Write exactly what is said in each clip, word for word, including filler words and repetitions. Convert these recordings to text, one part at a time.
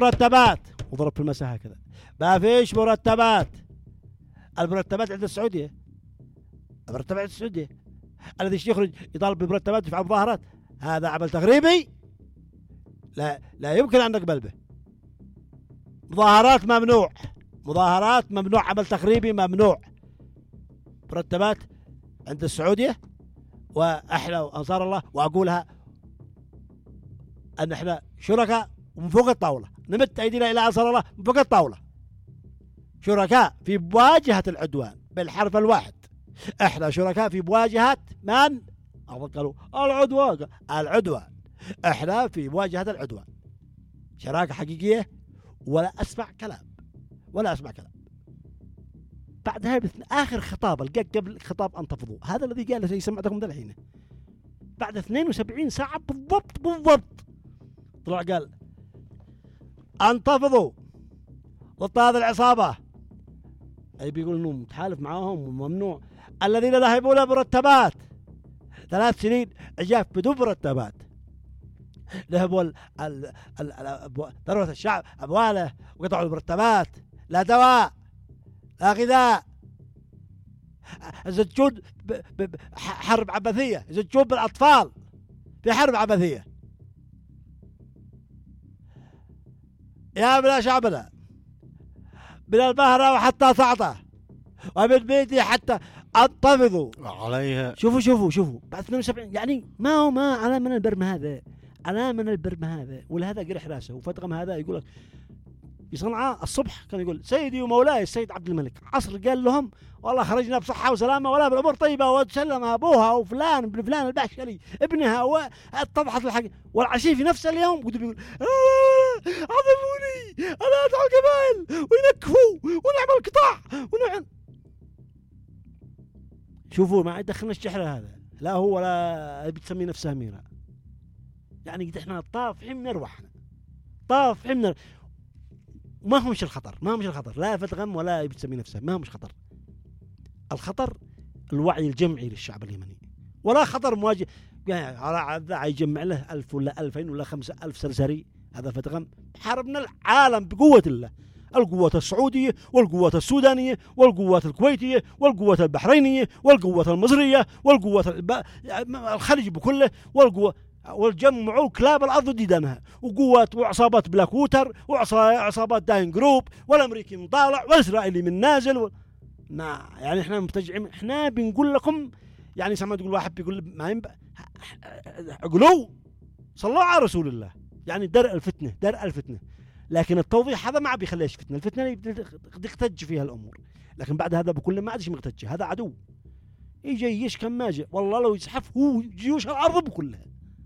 مرتبات، وضرب في المساحة هكذا، ما فيش مرتبات. المرتبات عند السعودية، المرتبات عند السعودية. الذي يخرج يطالب بمرتبات يفعل مظاهرات، هذا عمل تغريبي لا لا يمكن أن نقبل به. مظاهرات ممنوع، مظاهرات ممنوع، عمل تخريبي ممنوع. مرتبات عند السعودية، وإحنا وأنصار الله وأقولها أن إحنا شركاء من فوق الطاولة، نمت أيدينا إلى أنصار الله من فوق الطاولة، شركاء في مواجهة العدوان بالحرف الواحد. إحنا شركاء في مواجهة من؟ قالوا العدوان، العدوان، إحنا في مواجهة العدوان، شراكة حقيقية. ولا أسمع كلام، ولا أسمع كلام. بعدها آخر خطاب القى قبل خطاب انتفضوا، هذا الذي قاله سمعتكم ذا الحين، بعد اثنين وسبعين ساعة بالضبط بالضبط طلع قال انتفضوا ضد هذه العصابة، أي بيقول إنه متحالف معاهم وممنوع. الذين ذهبوا مرتبات ثلاث سنين عجاف بدون مرتبات، ذهبوا ثروة الشعب أمواله وقطعوا المرتبات، لا دواء لا غذاء، يزجون حرب عبثية، يزجون بالأطفال في حرب عبثية. يا ابن شعبنا من البهرة وحتى صعدة ومن بيتي حتى انتفضوا عليها. شوفوا شوفوا شوفوا بعد اثنين وسبعين، يعني ما هو ما على من البرم هذا، على من البرم هذا، ولهذا قرح راسه. وفتغم هذا يقول لك بصنعاء الصبح كان يقول سيدي ومولاي السيد عبد الملك، عصر قال لهم والله خرجنا بصحة وسلامة ولا بالأمور طيبة، وتسلم أبوها وفلان ابن فلان البحشلي ابنها واتضحت الحق. والعشي في نفس اليوم قلت بيقول آه عذبوني أنا أدعو القبائل وينكفوا ونعمل قطاع ونعمل. شوفوا ما يدخلنا الشحرة هذا، لا هو ولا بتسمي نفسها أميرة، يعني قد احنا طافحين من أرواحنا، طافحين من ما هو مش الخطر، ما هو مش الخطر، لا فتغم ولا بتسمي نفسها، ما هو مش خطر. الخطر الوعي الجمعي للشعب اليمني، ولا خطر مواجه يعني يجمع له ألف ولا ألفين ولا خمسة ألف سرسري. هذا فتغم حاربنا العالم بقوة الله، القوات السعودية والقوات السودانية والقوات الكويتية والقوات البحرينية والقوات المصرية والقوات الخليج بكله والقوة، والجمعوا كلاب الأرض ديدانها، وقوات وعصابات بلاك ووتر وعصابات داين جروب، والأمريكي مطالع والإسرائيلي من نازل و... نا يعني احنا متجعين، احنا بنقول لكم يعني سمعت تقول واحد بيقول ما ينبع قولوا صلوا على رسول الله، يعني درء الفتنة درء الفتنة. لكن التوضيح هذا ما بيخليش فتنة، الفتنة يقتج فيها الأمور، لكن بعد هذا بكل ما عادش مقتج، هذا عدو يجي يشكم ما جاء، والله لو يزحف هو جيوش الأرض بكلها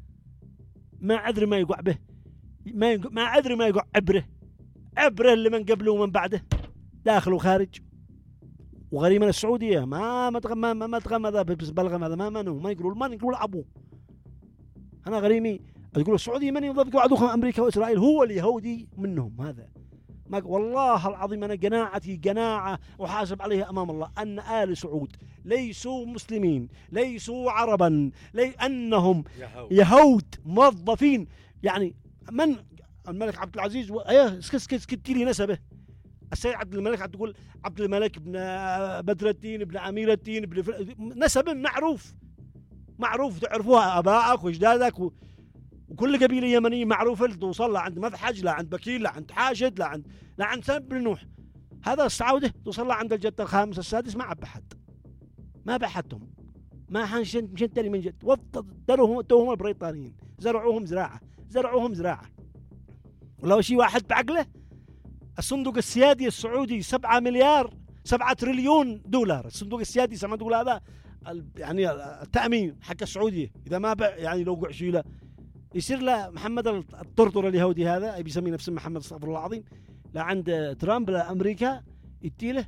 ما عذر ما يقع به، ما يقع ما عذر ما يقع عبره، عبره اللي من قبله ومن بعده داخل وخارج. وغريمنا السعودية ما ما تغم ما ما تغم هذا بس بلغم هذا ما منه ما يقولوا ما يقولوا أبوه. أنا غريمي يقولوا السعودية من يضبط وعدوهم أمريكا وإسرائيل هو اليهودي منهم هذا. ما والله العظيم أنا قناعتي قناعة وحاسب عليها أمام الله أن آل سعود ليسوا مسلمين، ليسوا عربا، لأنهم يهود, يهود موظفين. يعني من الملك عبد العزيز و... ايه سكت سكت لي نسبه السيد عبد الملك، عبد تقول عبد الملك ابن بدر الدين ابن أمير الدين ابن فل... نسب معروف معروف تعرفوها أبائك وأجدادك و... وكل قبيلة يمنية معروفة توصل لا عند مذحج لا عند بكير لا عند حاشد لا عند لا عند سب بن نوح. هذا السعودة توصل عند الجد الخامس السادس ما عب أحد، ما بحدهم، ما حنشن مشن تاني من جد. وضروهم توهم البريطانيين زرعوهم زراعة زرعوهم زراعة. ولو شيء واحد بعقله الصندوق السيادي السعودي سبعة مليار سبعة تريليون دولار، الصندوق السيادي سمعت تقول هذا يعني التأمين حق السعودية إذا ما بع يعني لو قع شيء له يصير له محمد الطرطر اليهودي هذا بيسمي نفسه محمد استغفر الله العظيم لا عند ترامب لأمريكا يتيله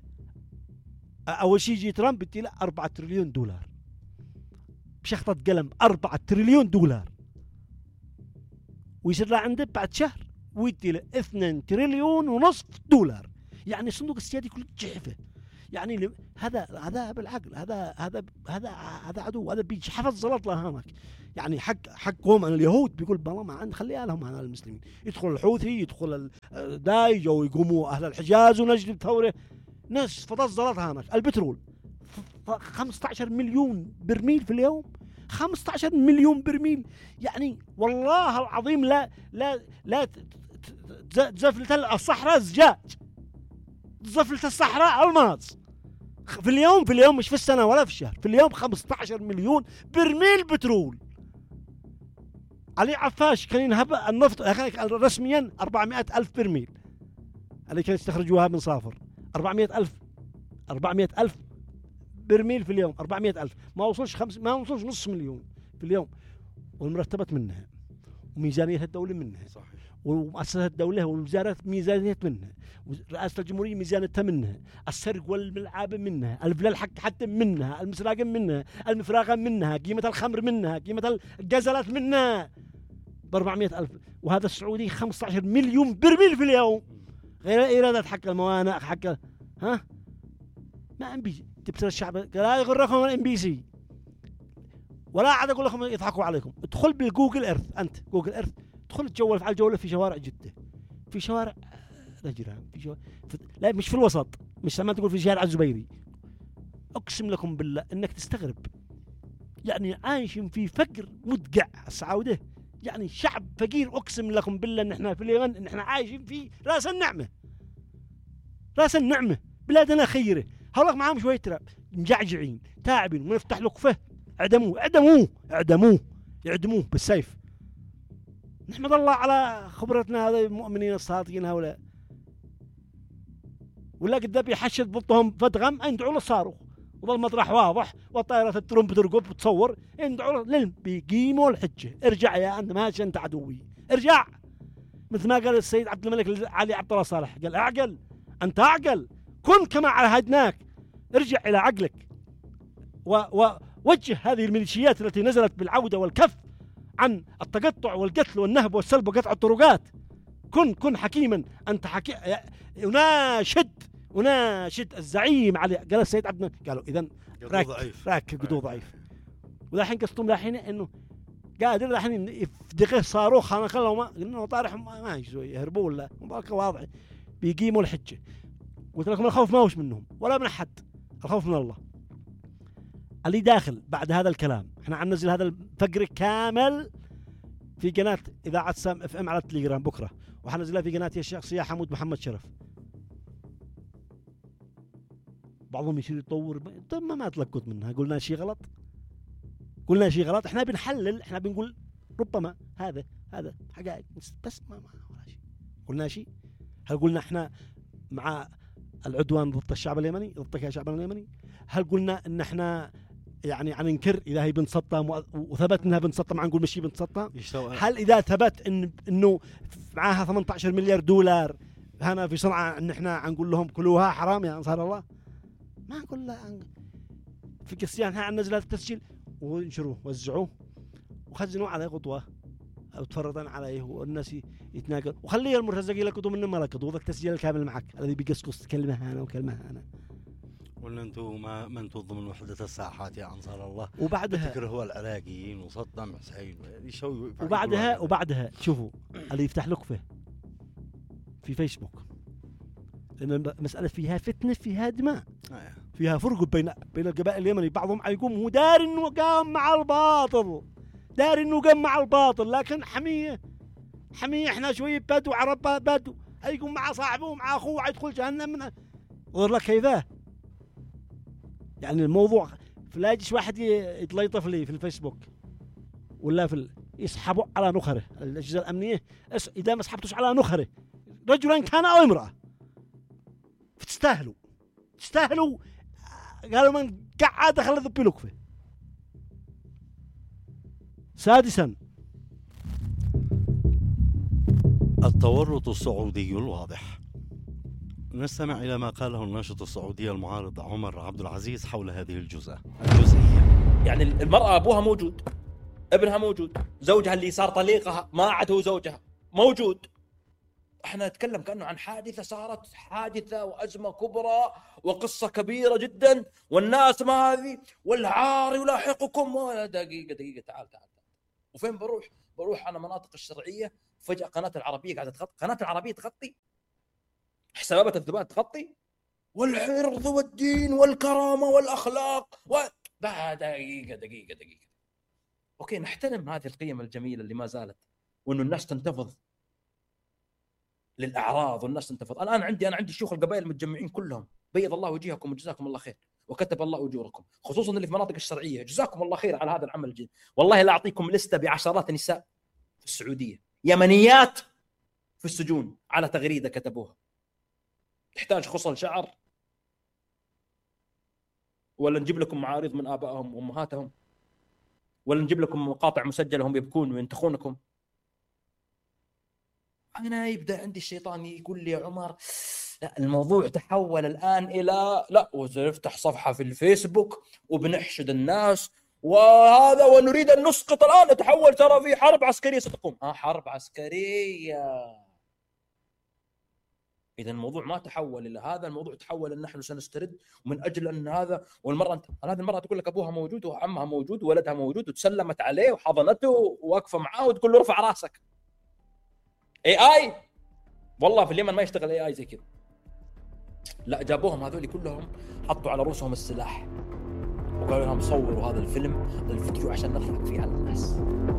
أول شيء يجي ترامب يتيله أربعة تريليون دولار بشخطة قلم أربعة تريليون دولار، ويصير له عنده بعد شهر ويتيله اثنين تريليون ونصف دولار. يعني الصندوق السيادي كله جحفه يعني هذا هذا بالعقل، هذا هذا هذا هذا عدو، هذا بيجي حفظ زلط له هناك. يعني حق حقهم عن اليهود بيقول بالله ما عند خليها لهم هذا المسلمين، يدخل الحوثي يدخل الدايج او يقوموا اهل الحجاز ونجد ثوره، ناس فضل زلط هناك. البترول خمسة عشر مليون برميل في اليوم، خمسة عشر مليون برميل. يعني والله العظيم لا لا لا تزفلت الصحراء زجاج، تزفلت الصحراء الماس في اليوم، في اليوم مش في السنة ولا في الشهر، في اليوم خمسة عشر مليون برميل بترول. علي عفاش كان ينهب النفط رسميا أربعمائة ألف برميل اللي كانوا يستخرجوها من صافر، أربعمائة ألف أربعمائة ألف برميل في اليوم، أربعمائة ألف، ما وصلش خمس ما وصلش نص مليون في اليوم. والمرتبات منها وميزانية الدولة منها، صحيح. ومؤسسات الدولة والوزارات ميزانية منها، رئاسة الجمهورية ميزانيتها منها، السرق والملعاب منها، الفلل حق حتى منها، المسراقة منها، المفراغة منها، قيمة الخمر منها، قيمة الجزلات منها ب أربعمائة ألف. وهذا السعودي خمسة عشر مليون برميل في اليوم، غير إيرادات حق الموانئ حق ها ما ام بي. تبصر الشعب لا يغركم الام بي سي ولا عاد اقول لكم يضحكوا عليكم. ادخل بالجوجل ايرث، انت جوجل ايرث ادخل تجول على الجوله في شوارع جده، في شوارع نجران، في شوارع في... لا مش في الوسط، مش لما تقول في شارع الزبيري. اقسم لكم بالله انك تستغرب، يعني عايشين في فقر مدقع السعوده، يعني شعب فقير. اقسم لكم بالله ان احنا في اليمن ان احنا عايشين في راس النعمه، راس النعمه، بلادنا خيره. هؤلاء معاهم شويه تراب، مجعجعين تاعبين، ونفتح له كفه اعدموه اعدموه اعدموه اعدموه بالسيف. نحمد الله على خبرتنا هذا المؤمنين الصادقين هؤلاء. ولا قد بيحشد بطهم فتغم يندعوا له الصاروخ، وظل مطرح واضح، والطائرات الترمب ترقب وتصور، يندعوا له للم بيقيموا الحجه. ارجع يا انت ماشي انت عدوي، ارجع. مثل ما قال السيد عبد الملك علي عبد الله صالح، قال اعقل انت اعقل، كن كما عهدناك، ارجع الى عقلك ووجه هذه الميليشيات التي نزلت بالعوده والكف عن التقطع والقتل والنهب والسلب وقطع الطرقات. كن كن حكيما انت حكي. وناشد وناشد الزعيم علي، قال السيد عبد الملك، قالوا اذا راك راك قدو ضعيف. ولحين قصتم لحين انه قادر لحين يفدقه صاروخ، انا خلوا ما انه طارح ما يجوا يهربوا ولا واضح بيقيموا الحجه. قلت لكم الخوف ما هوش منهم ولا من احد، الخوف من الله. اللي داخل بعد هذا الكلام احنا حننزل هذا الفقر كامل في قناه اذاعه سام اف ام على التليجرام بكره، وحنزلها في قناتي الشخصيه حمود محمد شرف. بعضهم يصير يطور، طب ما ما تلقط منها، قلنا شيء غلط قلنا شيء غلط، احنا بنحلل، احنا بنقول ربما هذا هذا حقائق بس ما ما ولا شيء. قلنا شيء؟ هل قلنا احنا مع العدوان ضد الشعب اليمني، ضد الشعب اليمني؟ هل قلنا ان احنا يعني عن ننكر اذا هي بنت سطام وثبت انها بنت سطام عن نقول مشي بنت سطام؟ هل اذا ثبت ان انه معاها ثمانية عشر مليار دولار هنا في صنعاء ان احنا عنقول لهم كلوها حرام يا انصار الله؟ ما نقول لا. في قصيان ها ننزل هذا التسجيل وانشروه وزعوه وخزنوه على قطوه او تفرضا عليه والناس يتناقل، وخليه المرتزق يلقطوا منه ما لقطوا. وذاك التسجيل الكامل معك الذي بيقصقص كلمه هنا وكلمه هنا. ولا انتم ما ما انتم ضمن وحده الساحات يا انصار الله، وبعدها تكرهوا العراقيين وصدام حسين يسوي. وبعدها وبعدها شوفوا اللي يفتح لقفه في فيسبوك، لان المساله فيها فتنه، فيها دماء، فيها فرق بين بين القبائل اليمني. بعضهم يقوم هو داري انه قام مع الباطل، داري انه قام مع الباطل، لكن حميه حميه احنا شويه بدو عرب بدو، يقوم مع صاحبه ومع اخوه يدخل جهنم من غير لك كيفاه. يعني الموضوع لا يجيش واحد يتليطف لي في الفيسبوك ولا في ال... يسحبوا على نخره الاجهزه الامنيه. اذا ما سحبتوش على نخره رجلا كان او امراه فتستاهلوا تستاهلوا. قالوا من قعد خلى ذبي لكفه. سادسا التورط السعودي الواضح. نستمع إلى ما قاله الناشط السعودي المعارض عمر عبد العزيز حول هذه الجزئية. الجزئية يعني المرأة أبوها موجود، ابنها موجود، زوجها اللي صار طليقها ما عاد هو زوجها موجود، احنا نتكلم كأنه عن حادثة صارت حادثة وأزمة كبرى وقصة كبيرة جدا، والناس ما هذه والعار يلاحقكم. دقيقة دقيقة تعال تعال تعال. وفين بروح؟ بروح أنا مناطق الشرعية، فجأة قناة العربية قاعدة تغطي، قناة العربية تغطي، حسابات الثبات تغطي، والعرض والدين والكرامة والأخلاق و... بعد دقيقة دقيقة دقيقة. أوكي، نحترم هذه القيم الجميلة اللي ما زالت، وإنه الناس تنتفض للأعراض والناس تنتفض. الآن عندي أنا عندي شيوخ القبائل المتجمعين كلهم، بيض الله وجيهكم وجزاكم الله خير وكتب الله أجوركم، خصوصا اللي في مناطق الشرعية، جزاكم الله خير على هذا العمل الجيد. والله لا أعطيكم لستة بعشرات نساء في السعودية يمنيات في السجون على تغريدة كتبوها، تحتاج خصل شعر ولا نجيب لكم معارض من آبائهم وأمهاتهم، ولا نجيب لكم مقاطع مسجلة هم يبكون وينتخونكم. أنا يبدأ عندي الشيطان يقول لي يا عمر لا الموضوع تحول الآن إلى لا ونفتح صفحة في الفيسبوك وبنحشد الناس وهذا ونريد أن نسقط الآن، نتحول ترى في حرب عسكرية ستقوم. آه حرب عسكرية. إذا الموضوع ما تحول إلى هذا، الموضوع تحول أن نحن سنسترد، ومن أجل أن هذا والمرأة هذه المرأة تقول لك أبوها موجود وعمها موجود وولدها موجود وتسلمت عليه وحضنته وواقفة معاه وتقول له ارفع راسك. اي اي والله في اليمن ما يشتغل اي اي زي كذا، لا جابوهم هذول كلهم حطوا على رؤوسهم السلاح وقالوا لهم صوروا هذا الفيلم هذا الفيديو عشان نضحك فيه على الناس.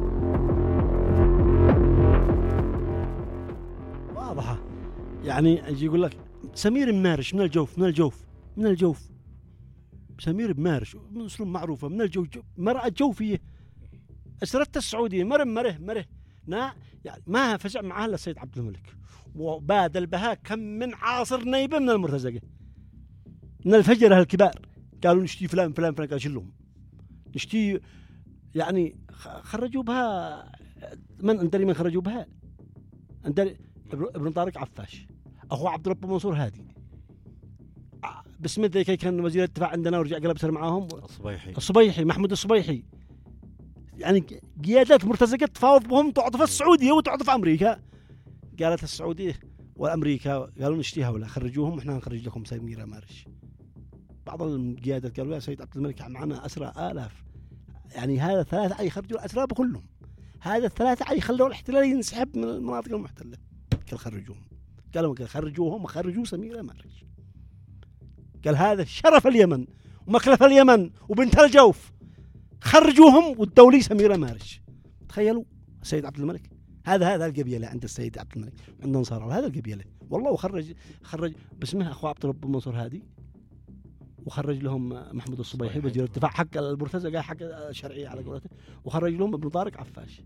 واضحة يعني يجي يقول لك سمير ممارش من الجوف من الجوف من الجوف سمير ممارش من اسلوب معروفة من الجوف، مرأة جوفية أسرت السعودية مرم مره مره نا يعني ما فزع معها الا السيد عبد الملك، وبادل بها كم من عاصر نيبه من المرتزقه من الفجره الكبار، قالوا نشتي فلان فلان فلان قال شلهم نشتي يعني خرجوا بها من انت من خرجوا بها انت ابن طارق عفاش اخو عبد الرب منصور هادي بسم الله كان وزير الدفاع عندنا ورجع قلب سر معاهم الصبيحي الصبيحي محمود الصبيحي، يعني قيادات مرتزقة تفاوض بهم تعطف السعودية وتعطف أمريكا. قالت السعودية والأمريكا قالوا نشتيها ولا خرجوهم وإحنا نخرج لكم سميرة مارش. بعض القيادات قالوا يا سيد عبد الملك معنا أسرى آلاف، يعني هذا ثلاثة أي خرجوا الأسرى بكلهم، هذا الثلاثة أي خلوا الاحتلال ينسحب من المناطق المحتلة. قال خرجوهم، قالوا قال خرجوهم وخرجوا سميرة مارش. قال هذا شرف اليمن ومكلف اليمن وبنت الجوف، خرجوهم والدولي سميرة مارش. تخيلوا السيد عبد الملك هذا هذا القبيلة عند السيد عبد الملك عند نصارى هذا القبيلة والله، وخرج خرج باسمه أخو عبد الرب منصور هادي، وخرج لهم محمود الصبيحي وزير الدفاع حق المرتزقة حق الشرعية على قولته، وخرج لهم ابن طارق عفاش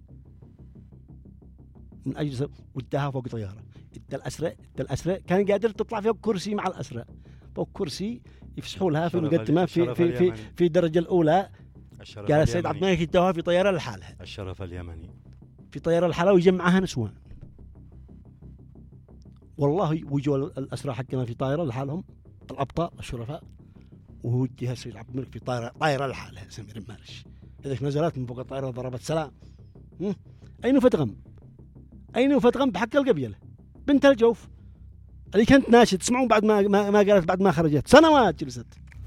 من أجل وداها فوق طيارة. إنت الأسرى إنت الأسرى كان قادر تطلع فوق كرسي مع الأسرى، فوق كرسي يفسحوا لها في مقدمة في في في في الدرجة الأولى. قال السيد عبد الملك يدوها في طيارة لحالها، الشرف اليمني في طيارة لحالها ويجمعها نسوان والله، ويجوا الأسرى حقنا في طائرة لحالهم الأبطال الشرفاء، وهو يديها السيد عبد الملك في طائرة طائرة لحالها سمير مارش. إذا نزلت من فوق الطائرة ضربت سلام. أين فتغم أين فتغم بحق القبيلة بنت الجوف اللي كانت ناشد. تسمعون بعد ما ما, ما قالت بعد ما خرجت سنوات جلست.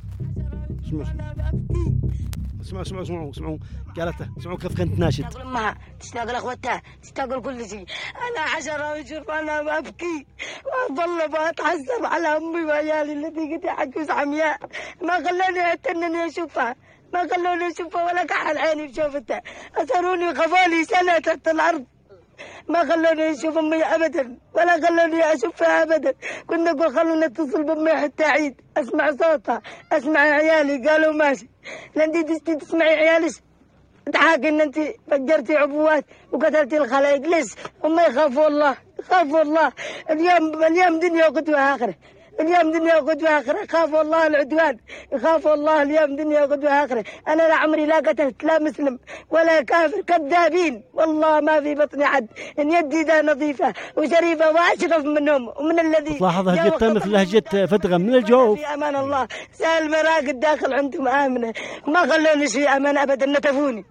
اسمعوا اسمعوا اسمعوا اسمعوا قالت اسمعوا كيف كانت ناشد. تشتاق لامها تشتاق لاخوتها تشتاق لكل شيء. انا عشرة وجر انا ببكي واظل بتحسر على امي وعيالي التي قد عجوز عمياء، ما خلوني اتنني اشوفها، ما خلوني اشوفها ولا كحل عيني بشوفتها، اسروني خفالي سنه تحت الارض، ما خلوني اشوف امي ابدا ولا خلوني اشوفها ابدا. كنت اقول خلوني اتصل بامي حتى عيد اسمع صوتها اسمع عيالي، قالوا ماشي. لانتي تستي تسمعي عيالك تحاكي ان انت فجرتي عبوات وقتلتي الخلايق، ليش؟ هم يخافوا الله يخافوا الله. اليوم اليوم دنيا وقدوة اخره، اليوم دنيا وقدوة اخره، يخافوا الله العدوان، يخافوا الله اليوم دنيا وقدوة اخره. انا لا عمري لا قتلت لا مسلم ولا كافر، كذابين والله ما في بطني حد، ان يدي ذا نظيفة وشريفة واشرف منهم ومن الذي تلاحظ لهجتها مثل لهجة فتغم من الجوف. في امان الله سال مراقد داخل عندهم امنة، ما خلونيش في امان ابدا، نتفوني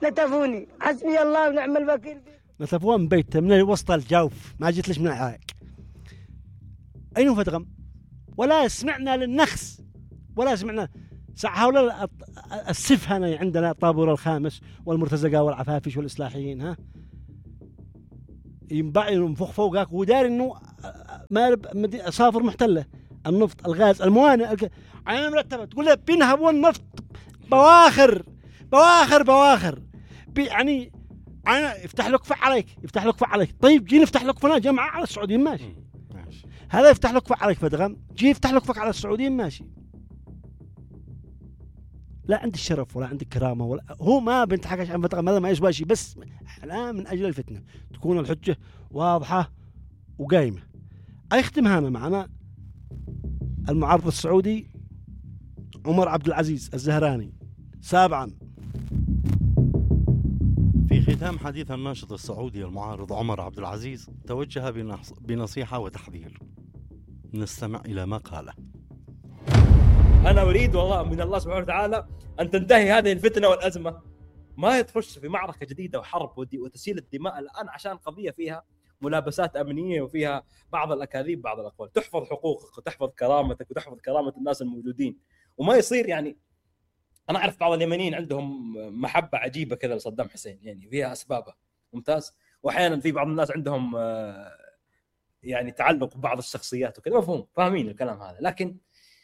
نتفوني حسبي الله ونعم الوكيل. نتفوها من بيتها من وسط الجوف، ما جيت ليش من العراق أين هو فدغم؟ ولا سمعنا للنخس ولا سمعنا. هؤلاء السفهنة عندنا طابور الخامس والمرتزقة والعفافش والإصلاحيين ها ينبع ينفخ فوقك ودار إنه مارب صافر محتلة النفط الغاز الموانئ عين مرتبة تقول له بينهبون النفط بواخر بواخر بواخر يعني أنا يفتح لك فع عليك يفتح لك فع عليك. طيب جي نفتح لك فنا جماعة على السعوديين ماشي. هذا يفتح لك فع عليك فدغم جي يفتح لك فع على السعوديين ماشي. لا عندي الشرف ولا عندي كرامة ولا هو ما بنت حكاش عن فدغم هذا ما يسوى شيء بس لا من أجل الفتنة تكون الحجة واضحة وقايمة. أيختم هنا معنا المعارض السعودي عمر عبد العزيز الزهراني. سابعا في ختام حديث الناشط السعودي المعارض عمر عبد العزيز توجه بنصيحة وتحذير نستمع إلى ما قاله. أنا أريد والله من الله سبحانه وتعالى أن تنتهي هذه الفتنة والأزمة، ما تخش في معركة جديدة وحرب وتسيل الدماء الآن عشان قضية فيها ملابسات أمنية وفيها بعض الأكاذيب بعض الأقوال. تحفظ حقوقك وتحفظ كرامتك وتحفظ كرامة الناس الموجودين، وما يصير يعني. أنا أعرف بعض اليمنيين عندهم محبة عجيبة كذا لصدام حسين يعني فيها أسبابها ممتاز، وأحيانا في بعض الناس عندهم يعني تعلق ببعض الشخصيات وكذا مفهوم فاهمين الكلام هذا، لكن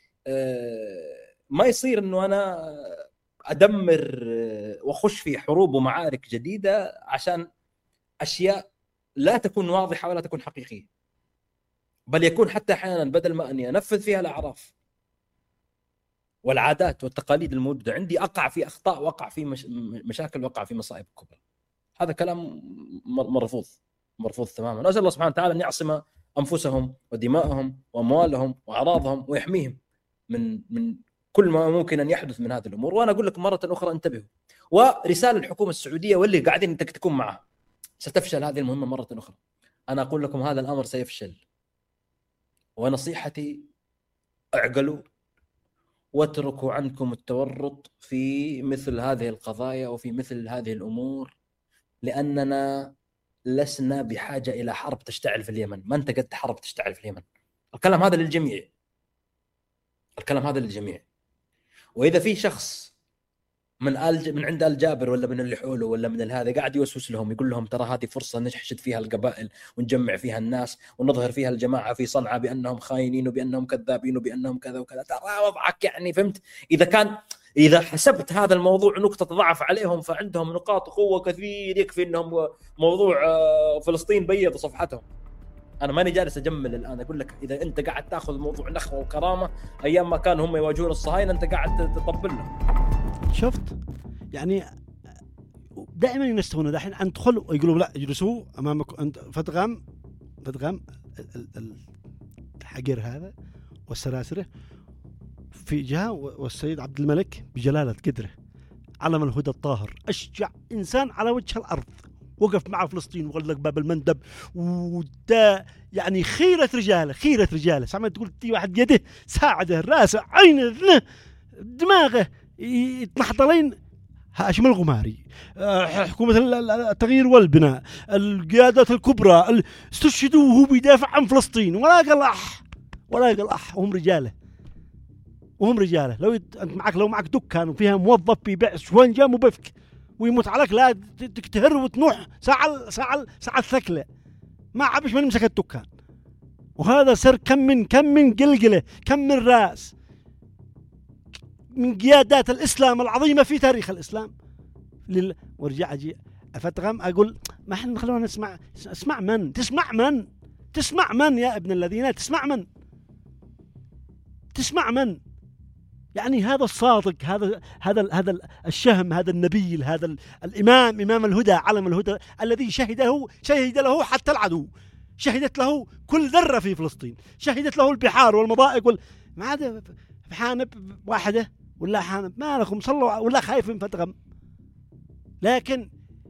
ما يصير إنه أنا أدمر وأخش في حروب ومعارك جديدة عشان أشياء لا تكون واضحة ولا تكون حقيقية، بل يكون حتى أحيانا بدل ما أني أنفذ فيها الأعراف والعادات والتقاليد الموجودة عندي أقع في أخطاء وأقع في مش... مشاكل وأقع في مصائب كبرى. هذا كلام مرفوض مرفوض تماما. نسأل الله سبحانه وتعالى أن يعصم أنفسهم ودماءهم وأموالهم وأعراضهم ويحميهم من من كل ما ممكن أن يحدث من هذه الأمور. وأنا أقول لكم مرة أخرى انتبهوا، ورسالة الحكومة السعودية واللي قاعدين تكتكون معها، ستفشل هذه المهمة مرة أخرى. أنا أقول لكم هذا الأمر سيفشل، ونصيحتي اعقلوا واتركوا عنكم التورط في مثل هذه القضايا وفي مثل هذه الأمور، لأننا لسنا بحاجة إلى حرب تشتعل في اليمن. ما أنت قد حرب تشتعل في اليمن. الكلام هذا للجميع، الكلام هذا للجميع. وإذا في شخص من آل من عند آل جابر ولا من اللي حوله ولا من هذا قاعد يوسوس لهم يقول لهم ترى هذه فرصة نحشد فيها القبائل ونجمع فيها الناس ونظهر فيها الجماعة في صنعاء بأنهم خاينين وبأنهم كذابين وبأنهم كذا وكذا، ترى وضعك يعني فهمت. إذا كان إذا حسبت هذا الموضوع نقطة ضعف عليهم فعندهم نقاط قوة كثير يكفي أنهم موضوع فلسطين بيض صفحتهم. أنا ماني جالس أجمل الآن، أقول لك إذا أنت قاعد تأخذ موضوع نخوة وكرامة أيام ما كانوا هم يواجهون الصهاينة أنت قاعد تطبل لهم. شفت يعني دائما ينستهون دحين ندخل ويقولوا لا اجلسوا امامك انت فدغم فدغم الحجر هذا والسراسره في جهه، والسيد عبد الملك بجلاله قدره علم الهدى الطاهر اشجع انسان على وجه الارض وقف مع فلسطين وغلق باب المندب، ودا يعني خيرة رجاله خيرة رجاله سامع تقول تي واحد يده ساعده راسه عينه دماغه يتنحطلين. هاشم الغماري، حكومة التغيير والبناء، القيادات الكبرى استشهدوا وهو بيدافع عن فلسطين ولا قال أح ولا قال أح وهم رجاله وهم رجاله. لو أنت معك لو معك دكان وفيها موظف بيبيع شوان جام وبفك ويموت عليك لا تكتهر وتنوح ساعة ساعة ساعة ثكلة ما عبش من مسك الدكان. وهذا سر كم من كم من قلقلة كم من راس من قيادات الإسلام العظيمة في تاريخ الإسلام لل... ورجع أجي أفتغم أقول ما إحنا خلونا نسمع. اسمع من تسمع من تسمع من يا ابن الذين تسمع من تسمع من يعني هذا الصادق هذا هذا هذا الشهم هذا النبيل هذا الإمام إمام الهدى علم الهدى الذي شهد له شهد له حتى العدو، شهدت له كل ذرة في فلسطين، شهدت له البحار والمضائق وال... ما عاد حانب واحدة ولا حانب ما لكم صلوا ولا خايف من فتغم. لكن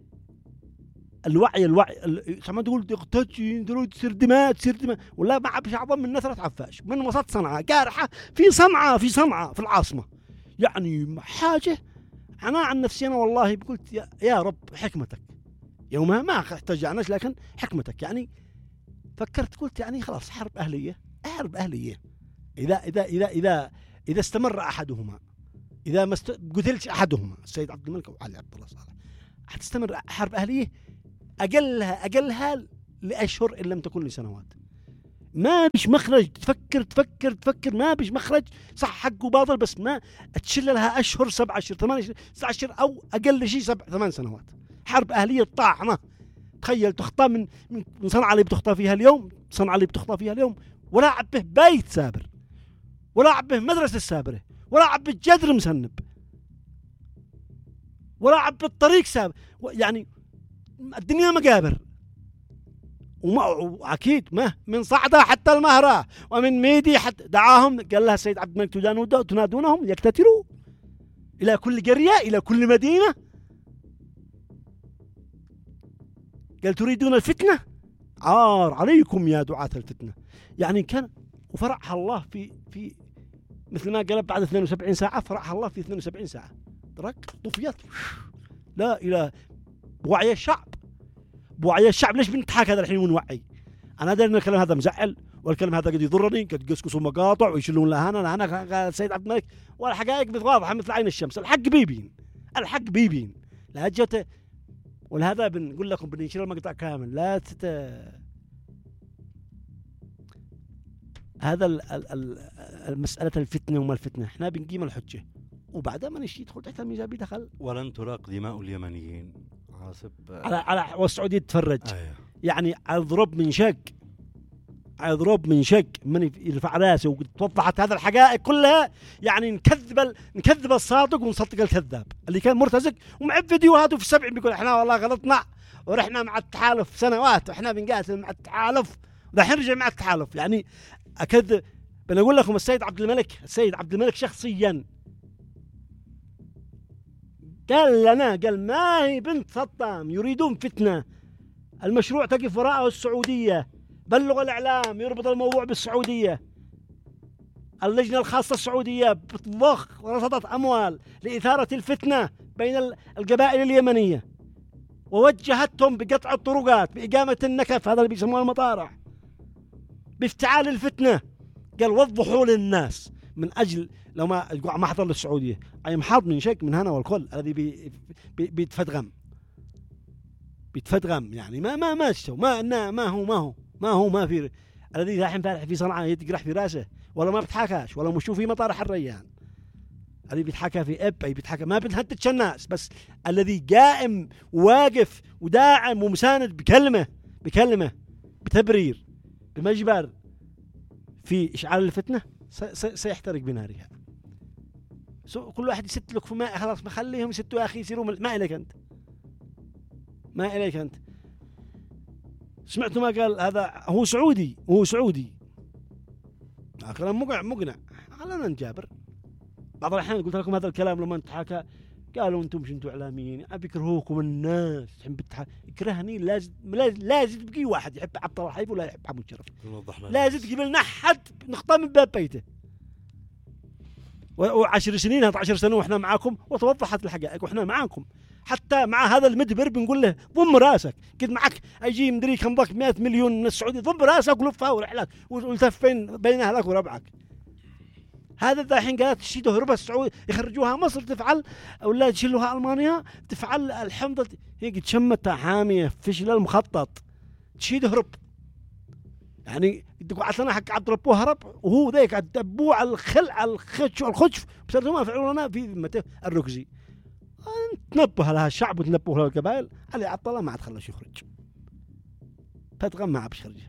الوعي الوعي سما تقول تقتل درود تصير دماء تصير دماء ولا ما عبش أعظم من نثرة عفاش من وسط صنعاء قارحة في صنعاء في صنعاء في العاصمة. يعني حاجة أنا عن نفسي أنا والله قلت يا, يا رب حكمتك يومها ما احتجعناش لكن حكمتك يعني فكرت قلت يعني خلاص حرب أهلية حرب أهلية. إذا إذا إذا إذا إذا استمر أحدهما، إذا ما است... قتلش أحدهما السيد عبد الملك أو علي عبد الله صالح، حتستمر حرب أهلية أقلها أقلها لأشهر إن لم تكن لسنوات. ما بيش مخرج، تفكر تفكر تفكر ما بيش مخرج، صح حق وباطل، بس ما تشل لها أشهر، سبع أشهر ثمان أشهر تسع أشهر، أو أقل شيء سبع ثمان سنوات. حرب أهلية طاعنة. تخيل تخطى من من صنعاء اللي بتخطى فيها اليوم، صنعاء اللي بتخطى فيها اليوم، ولا عبه بيت سابر، ولا عبه مدرسة سابرة، ولا عبه جدر مسنب، ولا عبه الطريق سابر. يعني الدنيا مقابر. وأكيد ما من صعدة حتى المهرة ومن ميدي حتى دعاهم، قال لها السيد عبد الملك تنادونهم يكتتروا إلى كل قرية إلى كل مدينة. قال تريدون الفتنة؟ عار عليكم يا دعاة الفتنة. يعني كان وفرعها الله في في مثل ما قال بعد اثنين وسبعين ساعة، فرعها الله في اثنين وسبعين ساعة. ترك طفيت. لا إله. بوعي الشعب، بوعي الشعب. ليش بنتحاك هذا الحين ونوعي؟ أنا أدري أن الكلام هذا مزعل، والكلام هذا قد يضرني، قد يقصقصوا مقاطع ويشيلون لهانا. أنا قال السيد عبد الملك والحقائق واضحة مثل عين الشمس. الحق بيبين، الحق بيبين. لا جت. ولهذا بنقول لكم بنشيل المقطع كامل. لا تت هذا ال ال المسألة الفتنة وما الفتنة، احنا بنقيم الحجة وبعدها ما نشي يدخل تحت الميزان بيدخل. ولن تراق دماء اليمنيين حاسب على على والسعودية تتفرج. آه. يعني اضرب من شق، اضرب من شق من يرفع راسه. وتوضحت هذا الحقائق كلها. يعني نكذب ال... نكذب الصادق ونصدق الكذاب اللي كان مرتزق ومع فيديوهاته في السبع بيقول احنا والله غلطنا ورحنا مع التحالف سنوات واحنا بنقاتل مع التحالف ودحين نرجع مع التحالف. يعني اكذب. بنقول لكم السيد عبد الملك، السيد عبد الملك شخصيا قال لنا، قال ما هي بنت صدام يريدون فتنة، المشروع تقف وراءه السعودية، بلغ الإعلام يربط الموضوع بالسعودية، اللجنة الخاصة السعودية بتضخ ورصدت أموال لإثارة الفتنة بين القبائل اليمنية، ووجهتهم بقطع الطرقات، بإقامة النكف، هذا اللي بيسموه المطارح، بافتعال الفتنة. قال وضحوا للناس من أجل لو ما ما حضر للسعودية أي محاط من شك من هنا والكل الذي بي بي بيتفدغم بيتفدغم. يعني ما ما ما استوى ما ما هو ما هو ما هو ما في الذي راح فارح في صنعاء يتقرح في راسه ولا ما بتحاكاش ولا مشوف في مطارح الريان. الذي بيتحكى في اب أي بيتحكى ما بنهددش الناس، بس الذي قائم واقف وداعم ومساند بكلمة بكلمة بتبرير بمجبر في إشعال الفتنة سيحترق بنارها. كل واحد يست لك في ماء، خلاص بخليهم يستوا يا أخي يصيروا ما إليك أنت، ما إليك أنت. سمعتوا ما قال هذا؟ هو سعودي وهو سعودي كلام مقنع مقنع. خلنا نجابر. بعض الأحيان قلت لكم هذا الكلام لما انتحكى قالوا أنتم مش أنتم إعلاميين بيكرهوكم الناس تحب تح... يكرهني. لازم لازم تبقي واحد يحب عبد الله الحيف ولا يحب محمود شرف، لازم تجيب لنا حد نخطى من باب بيته. وعشر سنين هات عشر سنين واحنا معاكم وتوضحت الحقائق واحنا معاكم. حتى مع هذا المدبر بنقول له ضم راسك كد معك اجي مدري كم ضك مئة مليون من السعوديه، ضم راسك ولفها ورحلك والتف بين بين اهلك وربعك. هذا الحين قالت تشيد هربة السعودية يخرجوها مصر تفعل ولا تشيلوها ألمانيا تفعل الحمضة هيك تشمتها حامية فشل المخطط تشيد هرب. يعني قعدنا حق عبد ربه هرب وهو ذيك الدبوع الخلع الخش الخشف بس ما فعلوا لنا في متى الركزي. تنبه لها الشعب وتنبه لها القبائل. علي عبد الله ما عاد خلص يخرج فتغم ما عاد يخرج.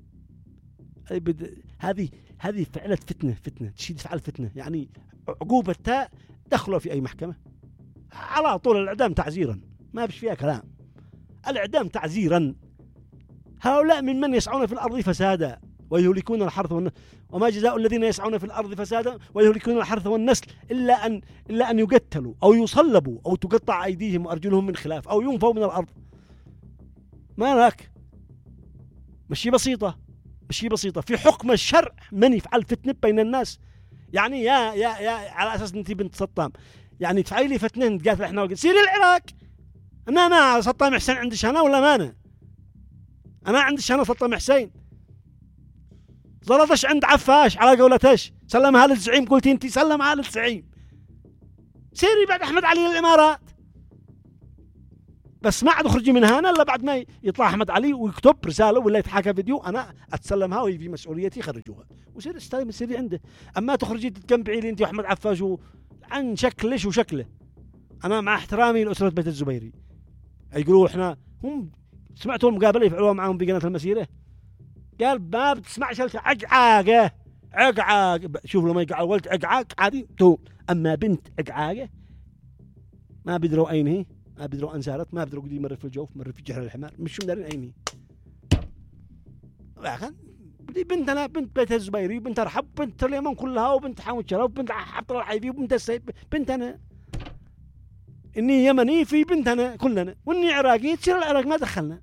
هذه هذه فعلت فتنة فتنة تشيد فعل فتنة. يعني عقوبتها دخلوا في أي محكمة على طول الإعدام تعزيرا، ما بش فيها كلام. الإعدام تعزيرا. هؤلاء من من يسعون في الأرض فسادا ويهلكون الحرث والنسل، وما جزاء الذين يسعون في الأرض فسادا ويهلكون الحرث والنسل إلا أن إلا أن يقتلوا أو يصلبوا أو تقطع أيديهم وأرجلهم من خلاف أو ينفوا من الأرض. ما لك مشي بسيطة مشي بسيطة في حكم الشرع من يفعل فتنة بين الناس. يعني يا يا يا على أساس أنتي بنت صدام يعني تفعلي لي فتنة تقاتل إحنا وقت سيري العراق. أنا أنا صدام حسين عندي شنا ولا ما أنا أنا عندي شنا صدام حسين زلطش عند عفاش على قولتش، سلمها للزعيم، قلتي انت سلمها للزعيم، سيري بعد احمد علي للامارات. بس ما عاد اخرجي من هنا الا بعد ما يطلع احمد علي ويكتب رساله ولا يتحاكى فيديو، انا اتسلمها وهي في مسؤوليتي، خرجوها وسير استلم سيري عنده. اما تخرجي تتجمعي لي انت واحمد عفاش عن شكلش وشكله. انا مع احترامي لاسره بيت الزبيري، يقولوا احنا هم سمعتوا المقابله يفعلوها معهم في قناه المسيره، قال ما بتسمعش عقعاقه عقعاق. شوف لما يقع الولد عقعاق عادي تو، اما بنت عقعاقه ما بيدروا اين هي، ما بيدروا انسارت، ما بيدروا قد يمر في الجوف، مر في جحر الحمار، مش مدارين اين هي. لكن دي بنتنا بنت بيت الزبيري، بنت ارحب، بنت اليمن كلها، وبنت حامد شرف، وبنت عبد الله الحيفي، وبنت السيد، بنتنا. اني يمني في بنتنا كلنا، واني عراقي تصير العراق ما دخلنا.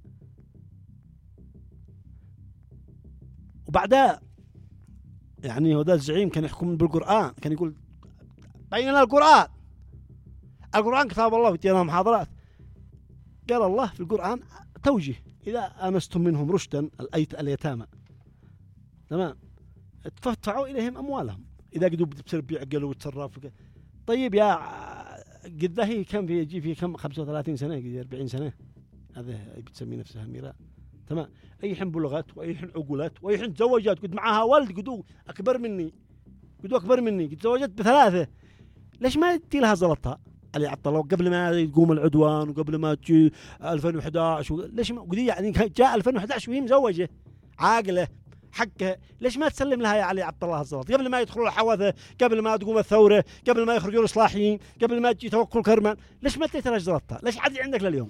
وبعدها يعني هو ذا الزعيم كان يحكم بالقرآن، كان يقول بيننا القرآن، القرآن كتاب الله، وتينا محاضرات. قال الله في القرآن توجيه إذا آنستم منهم رشدا الأيت اليتامى، تمام، تدفعوا إليهم أموالهم إذا قدوا بتصير بيعقلوا وتصرف. طيب يا قد هي كم في يجي في كم خمسة وثلاثين سنة أربعين سنة، هذا بتسمي نفسها ميراث، تمام. أي حين بلغت وأي حين عقلت وأي حين تزوجت، قد معها ولد قدو أكبر مني، قدو أكبر مني، قد تزوجت بثلاثة، ليش ما تدي لها زلطها علي عبد الله قبل ما يقوم العدوان وقبل ما تجي ألفين وأحد عشر؟ ليش ما قدي يعني جاء ألفين وأحد عشر وهي مزوجة عاقلة حقها، ليش ما تسلم لها يا علي عبد الله الزلط قبل ما يدخلوا الحوثة، قبل ما تقوم الثورة، قبل ما يخرجوا الإصلاحيين، قبل ما تجي توكل كرمان؟ ليش ما تدي لها زلطها؟ ليش عادي عندك لليوم؟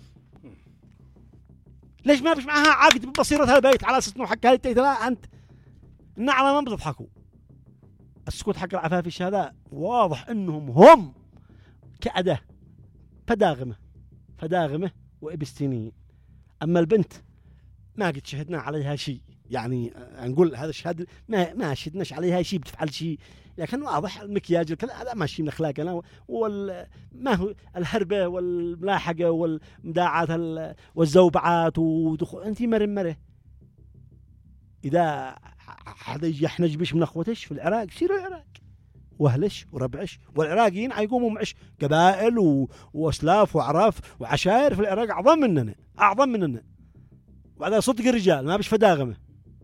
ليش ما فيش معها عقد ببصيرة البيت على اساس انه حقها لا انت النعمة ما بتضحكوا؟ السكوت حق العفافيش هذا واضح انهم هم كأداة فداغمة فداغمة وإبستينية. اما البنت ما قد شهدنا عليها شيء، يعني نقول هذا الشهادة ما ما شهدناش عليها شيء بتفعل شيء، لكن واضح المكياج الكلام هذا ماشي من اخلاقنا، وال ما هو الهربه والملاحقه والمداعات والزوبعات ودخول. انت مره مره اذا حدا يجي يحنج بش من اخوتش في العراق، سيروا العراق واهلش وربعش، والعراقيين حيقوموا معش قبائل و... واسلاف واعراف وعشائر في العراق اعظم مننا اعظم مننا. وبعدها صدق الرجال ما بش فداغمه،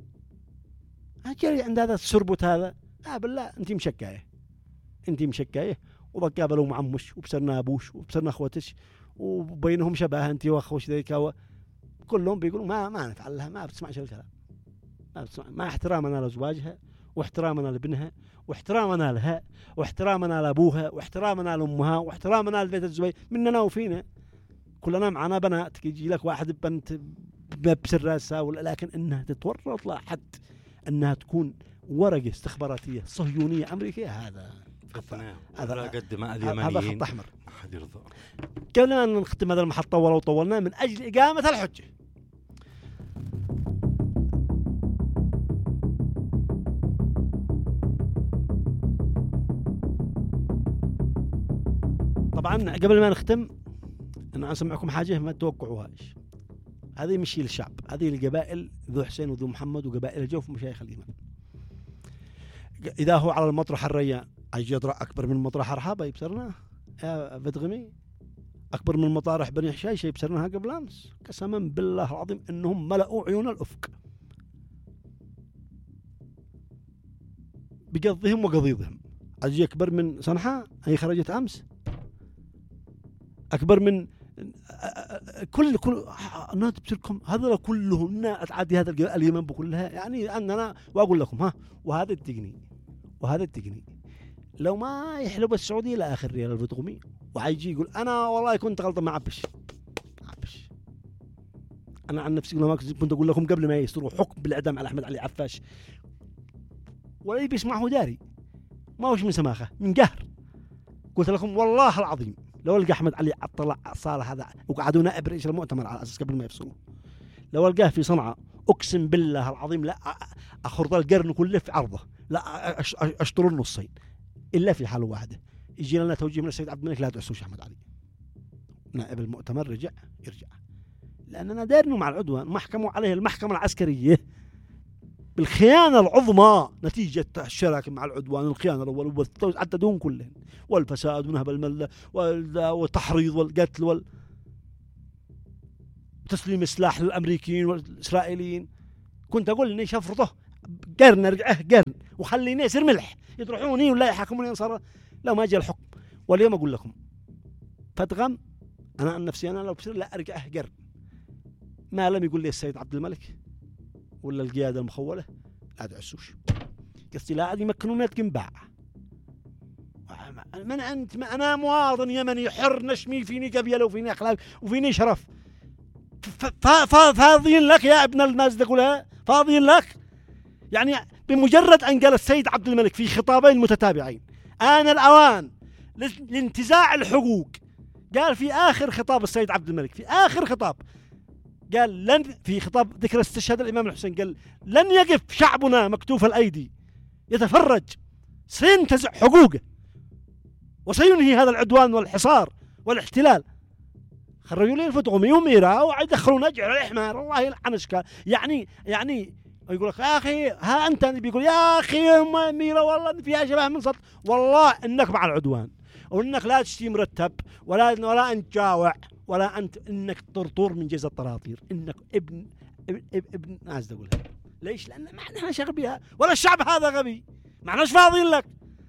اجري عند هذا السربت هذا. لا بالله انت مشكايه انت مشكايه وبقابلوا معمش وبصرنا ابوش وبصرنا اخوتش وبينهم شبه انت واخوش ذيك، كلهم بيقولوا ما ما نفعل لها، ما بتسمعش الكلام، ما بتسمع، ما احترامنا لزواجها واحترامنا لابنها واحترامنا لها واحترامنا لابوها واحترامنا لامها واحترامنا لبيت الزبير مننا وفينا كلنا. معنا بنات يجي لك واحد بنت بسر راسها، لكن انها تتورط لا حد انها تكون ورقة استخباراتية صهيونية أمريكية، هذا هذا قد ما اليمنيين هذا خط أحمر. أحد يرضى. قبل أن نختم هذا المحطة ولو طولنا من أجل إقامة الحجة، طبعا قبل ما نختم أنا أسمعكم حاجة ما تتوقعوهاش. هذه مش للشعب، هذه القبائل ذو حسين وذو محمد وقبائل الجوف ومشايخ الإيمان. إذا هو على المطرح الريان أجي يضرع أكبر من مطرح رحابة يبصرناه يا بدغمي، أكبر من مطارح بني حشايشة يبصرناها قبل أمس، قسما بالله العظيم إنهم ملأوا عيون الأفق بقضهم وقضيضهم. أجي أكبر من صنحاء هي خرجت أمس، أكبر من كل كل أنا تبصركم هذا كلهم أتعدي هذا اليمن بكلها، يعني أننا وأقول لكم ها وهذا التقني وهذا التقني لو ما يحلب السعودية إلى آخر ريال البتغمي وعيجي يقول أنا والله كنت غلطان ما عبش ما عبش. أنا عن نفسي ما كنت أقول لكم قبل ما يصدروا حكم بالإعدام على أحمد علي عفاش ولا بيسمعه داري ما وش من سماخة من قهر، قلت لكم والله العظيم لو لقى أحمد علي طلع صالح هذا وقعدوا نائب رئيس المؤتمر على أساس قبل ما يفصلوا، لو لقاه في صنعاء أقسم بالله العظيم لا أخرط القرن كله في عرضه، لا أشطر النصين إلا في حالة واحدة، يجي لنا توجيه من السيد عبد الملك لا تعسوش أحمد علي. نائب المؤتمر رجع يرجع، لأننا دارنا مع العدوان، محكموا عليه المحكمة العسكرية بالخيانة العظمى نتيجة الشراكة مع العدوان، الخيانة الأول والثالث حتى دون كلهم، والفساد ونهب الملة والتحريض والقتل وال تسليم السلاح للأمريكيين والإسرائيليين. كنت أقول إني شفرطه قرن أرجعه قرن وخليني يصير ملح يطرحوني ولا يحكموني صار لا ما جاء الحكم. واليوم أقول لكم فتغم أنا عن نفسي أنا لو بصير لا أرجعه قرن ما لم يقول لي السيد عبد الملك ولا القيادة المخولة لا تعسوش قصدي لا عاد يمكنون يتقنباع. من أنت؟ أنا مواطن يمني حر نشمي فيني قبيلة وفيني أخلاق وفيني شرف. فاضيين لك يا ابن الناس تقولها فاضيين لك. يعني بمجرد أن قال السيد عبد الملك في خطابين متتابعين آن الأوان لانتزاع الحقوق، قال في آخر خطاب السيد عبد الملك في آخر خطاب قال لن في خطاب ذكر استشهاد الإمام الحسين قال لن يقف شعبنا مكتوف الأيدي يتفرج، سينتزع حقوقه وسينهي هذا العدوان والحصار والاحتلال. خرجوا لي الفتغمي وميرا ويدخلون أجعل الحمار الله يلعن اشكال. يعني يعني يقول لك يا أخي ها أنت بيقول يا أخي ميرا والله فيها شبه من سطح، والله إنك مع العدوان وإنك لا تشتي مرتب ولا ولا أنت جاوع ولا أنت إنك طرطور من جيز الطراطير، إنك ابن ابن, ابن ناس تقولها. ليش؟ لأن ما احنا شغبيها ولا الشعب هذا غبي ما احناش فاضيين لك.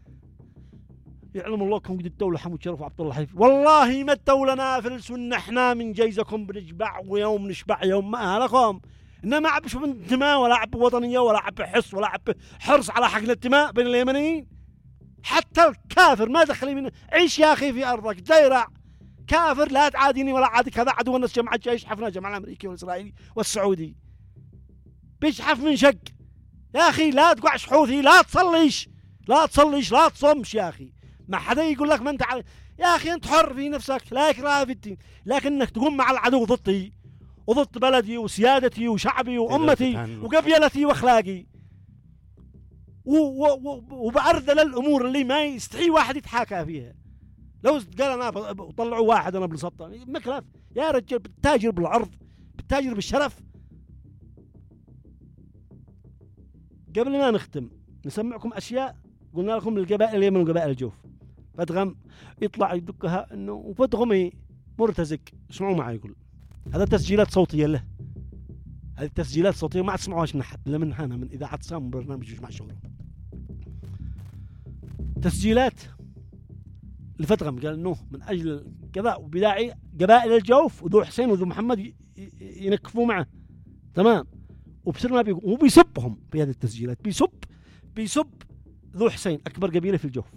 يعلم الله كم قد الدولة حمود شرف وعبد الله حيف والله ما الدولة نافلس ونحنا من جيزكم بنشبع ويوم نشبع يوم ما لكم. إنما عب شوف انتماء ولا عب وطنية ولا عب حس ولا عب حرص على حق الانتماء بين اليمنيين. حتى الكافر ما دخلي منه. عيش يا أخي في أرضك زيرع كافر لا تعاديني ولا عادك هذا عدو الناس جمعت يشحفنا جمع الأمريكي والإسرائيلي والسعودي بيشحف من شق. يا أخي لا تقعش حوثي لا تصليش لا تصليش لا تصمش يا أخي. ما حدا يقول لك ما انت علي. يا اخي انت حر في نفسك لا اكراه في الدين، لكنك تقوم مع العدو ضدي وضد بلدي وسيادتي وشعبي وامتي وقبيلتي واخلاقي وبأرذل الامور اللي ما يستحي واحد يتحاكى فيها. لو قال انا طلعوا واحد انا بالسلطه مكلف يا رجال بتتاجر بالعرض بتتاجر بالشرف. قبل ما نختم نسمعكم اشياء قلنا لكم القبائل اليمن وقبائل الجوف. فتغم يطلع يدكها انه وفتغمي مرتزق. اسمعوا معي يقول هذا تسجيلات صوتيه له، هذه التسجيلات الصوتيه ما تسمعوهاش من احد الا من هنا من اذاعه صام برنامج مع شغله. تسجيلات لفتغم قال انه من اجل كذا وبداعي قبائل الجوف وذو حسين وذو محمد ينكفوا معه تمام. وبصير ما بيقول وبيسبهم في هذه التسجيلات بيسب بيسب ذو حسين أكبر قبيلة في الجوف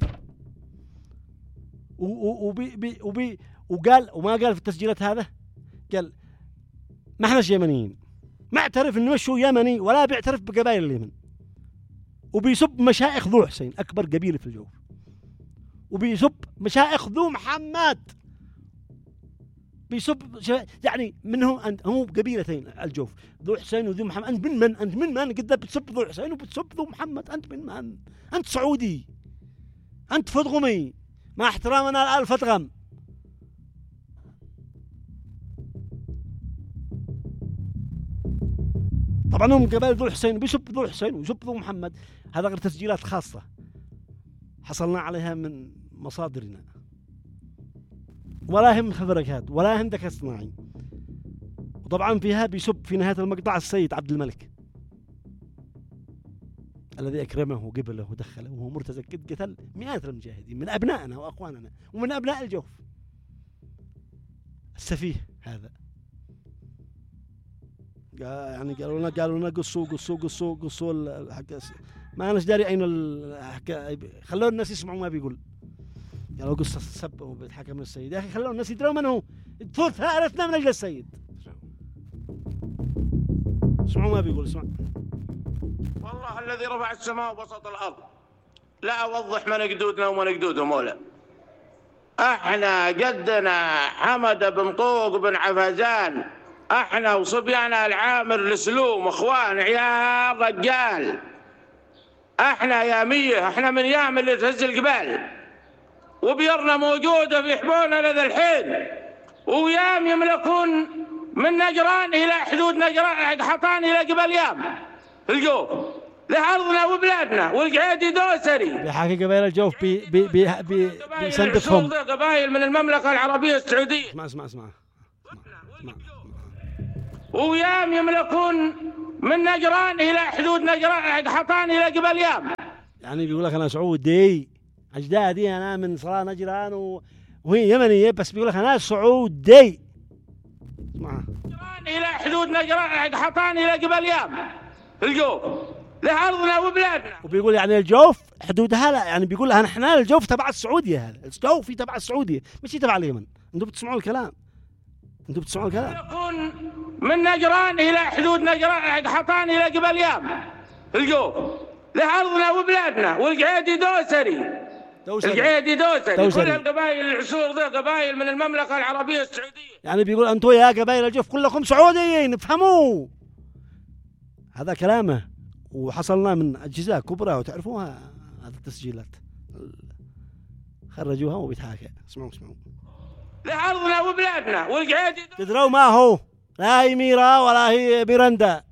وبي بي وبي وقال وما قال في التسجيلات هذا قال ما احناش يمنيين ما اعترف انه مشوا يمني ولا بيعترف بقبائل اليمن. وبيسب مشايخ ذو حسين أكبر قبيلة في الجوف وبيسب مشايخ ذو محمد بيسب يعني منهم أنت هم قبيلتين الجوف ذو حسين وذو محمد. أنت من من أنت من من قد بتسب ذو حسين وبتسب ذو محمد. أنت من من أنت سعودي أنت فتغمي مع احترامنا الآن فتغم. طبعا هم قبائل ذو حسين بيسب ذو حسين ويسب ذو محمد. هذا غير تسجيلات خاصة حصلنا عليها من مصادرنا ولا هم خبركات ولا هم ذكاء اصطناعي. وطبعا فيها بيسب في نهاية المقطع السيد عبد الملك الذي أكرمه وقبله ودخله وهو مرتزق قد قتل مئات المجاهدين من أبنائنا وأخواننا ومن أبناء الجوف. السفيه هذا يعني قالوا لنا قالوا لنا قصوا قصوا قصوا قصوا ما أنا داري أين الحكا. خلوا الناس يسمعوا ما بيقول. قالوا قصة السب وبيتحكم من السيد. يا أخي خلوا الناس يدروا من هو ثلث عرفنا من أجل السيد. اسمعوا ما بيقول. اسمع والله الذي رفع السماء وبسط الأرض لا أوضح من قدودنا ومن قدودهم مولا. احنا قدنا حمد بن طوق بن عفازان احنا وصبيانا العامر السلوم اخوان عيال رجال. احنا يامية احنا من يام اللي تهز الجبال وبيرنا موجودة في حبونا لذا الحين ويام يملكون من نجران الى حدود نجران حطان الى جبل يام في الجوف. لأرضنا وبلادنا، والقعيدي دوسري بيحاكي قبائل الجوف بي بي بي بي بيسندفهم. قبائل من المملكة العربية السعودية. اسمع اسمع اسمع, اسمع. ويام يملكون من نجران إلى حدود نجران، حطان إلى قبل يام. يعني بيقول لك أنا سعودي، أجدادي أنا من صلاة نجران و... وهي يمنية، بس بيقول لك أنا سعودي. اسمع. نجران إلى حدود نجران، حطان إلى قبل يام الجوف لأرضنا وبلادنا. وبيقول يعني الجوف حدودها لا، يعني بيقول لها نحن الجوف تبع السعودية، هذا الجوف تبع السعودية مش تبع اليمن. انتم بتسمعوا الكلام، انتم بتسمعوا الكلام. يكون من نجران إلى حدود نجران، حطان إلى قبل يام الجوف لأرضنا وبلادنا، والقعيدي دوسري. دوسري. القعيدي دوسري. دوسري. كل القبائل العسور ذي قبائل من المملكة العربية السعودية. يعني بيقول أنتم يا قبائل الجوف كلكم سعوديين، افهموا هذا كلامه. وحصلنا من أجهزة كبرى وتعرفوها هذه التسجيلات، خرجوها وبيتحاكى. اسمعوا اسمعوا. لأرضنا وبلادنا، والقعيدي تدروا ما هو، لا هي ميرا ولا هي بيرندا.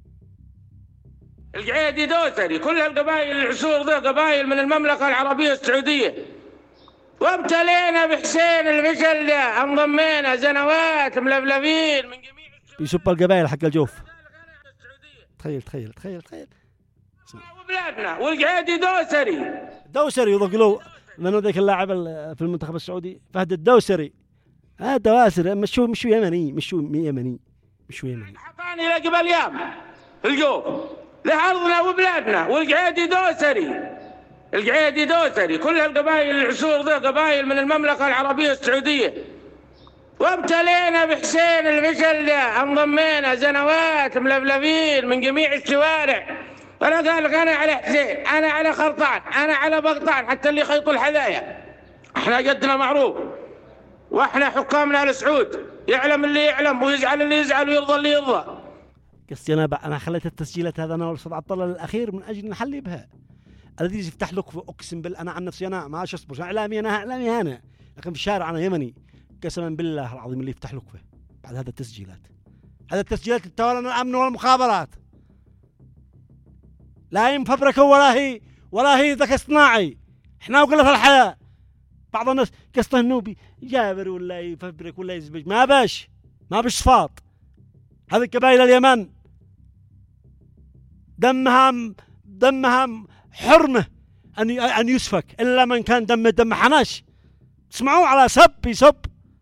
القعيدي دوسري. كل القبائل العسور ذي قبائل من المملكة العربية السعودية. وابتلينا بحسين المشل ده، انضمينا سنوات ملفلفين من جميع يسب القبائل حق الجوف. تخيل تخيل تخيل تخيل. وبلادنا، والقعيدي دوسري. دوسري يضقلوا منو ذاك اللاعب في المنتخب السعودي فهد الدوسري. هذا دواسر مشو مشو يمني مشو يمني مشو يمني. حطاني إلى قبل يام الجوف لأرضنا وبلادنا، والقعيدي دوسري. القعيدي دوسري. كل القبائل العسور ذي قبائل من المملكة العربية السعودية. وابتلينا بحسين المشل ده، انضمينا سنوات ملفلفين من جميع الشوارع. أنا قال لك أنا على حسين، أنا على خرطان، أنا على بغطان، حتى اللي يخيطوا الحذايا. احنا قدنا معروف، واحنا حكامنا السعود، يعلم اللي يعلم ويزعل اللي يزعل ويرضى اللي يرضى. قصتي أنا أنا خليت التسجيلات هذا أنا والأستاذ عبد الله الأخير من أجل نحلي بها. الذي يفتح لك أقسم بالله أنا عن نفسي أنا ما أصبر إعلامي، أنا إعلامي أنا، لكن في الشارع أنا يمني قسما بالله العظيم اللي يفتح لك به بعد هذا التسجيلات. هذا التسجيلات تتولى الأمن والمخابرات، لا هي مفبركة ولا هي ولا هي ذكاء اصطناعي. احنا وقلة الحياة. بعض الناس قصته انه يجابر ولا يفبرك ولا يزبج، ما باش ما باش صفاط. هذه قبائل اليمن دمها دمها حرمة ان ان يسفك الا من كان دم دم حناش. تسمعوا على سب يسب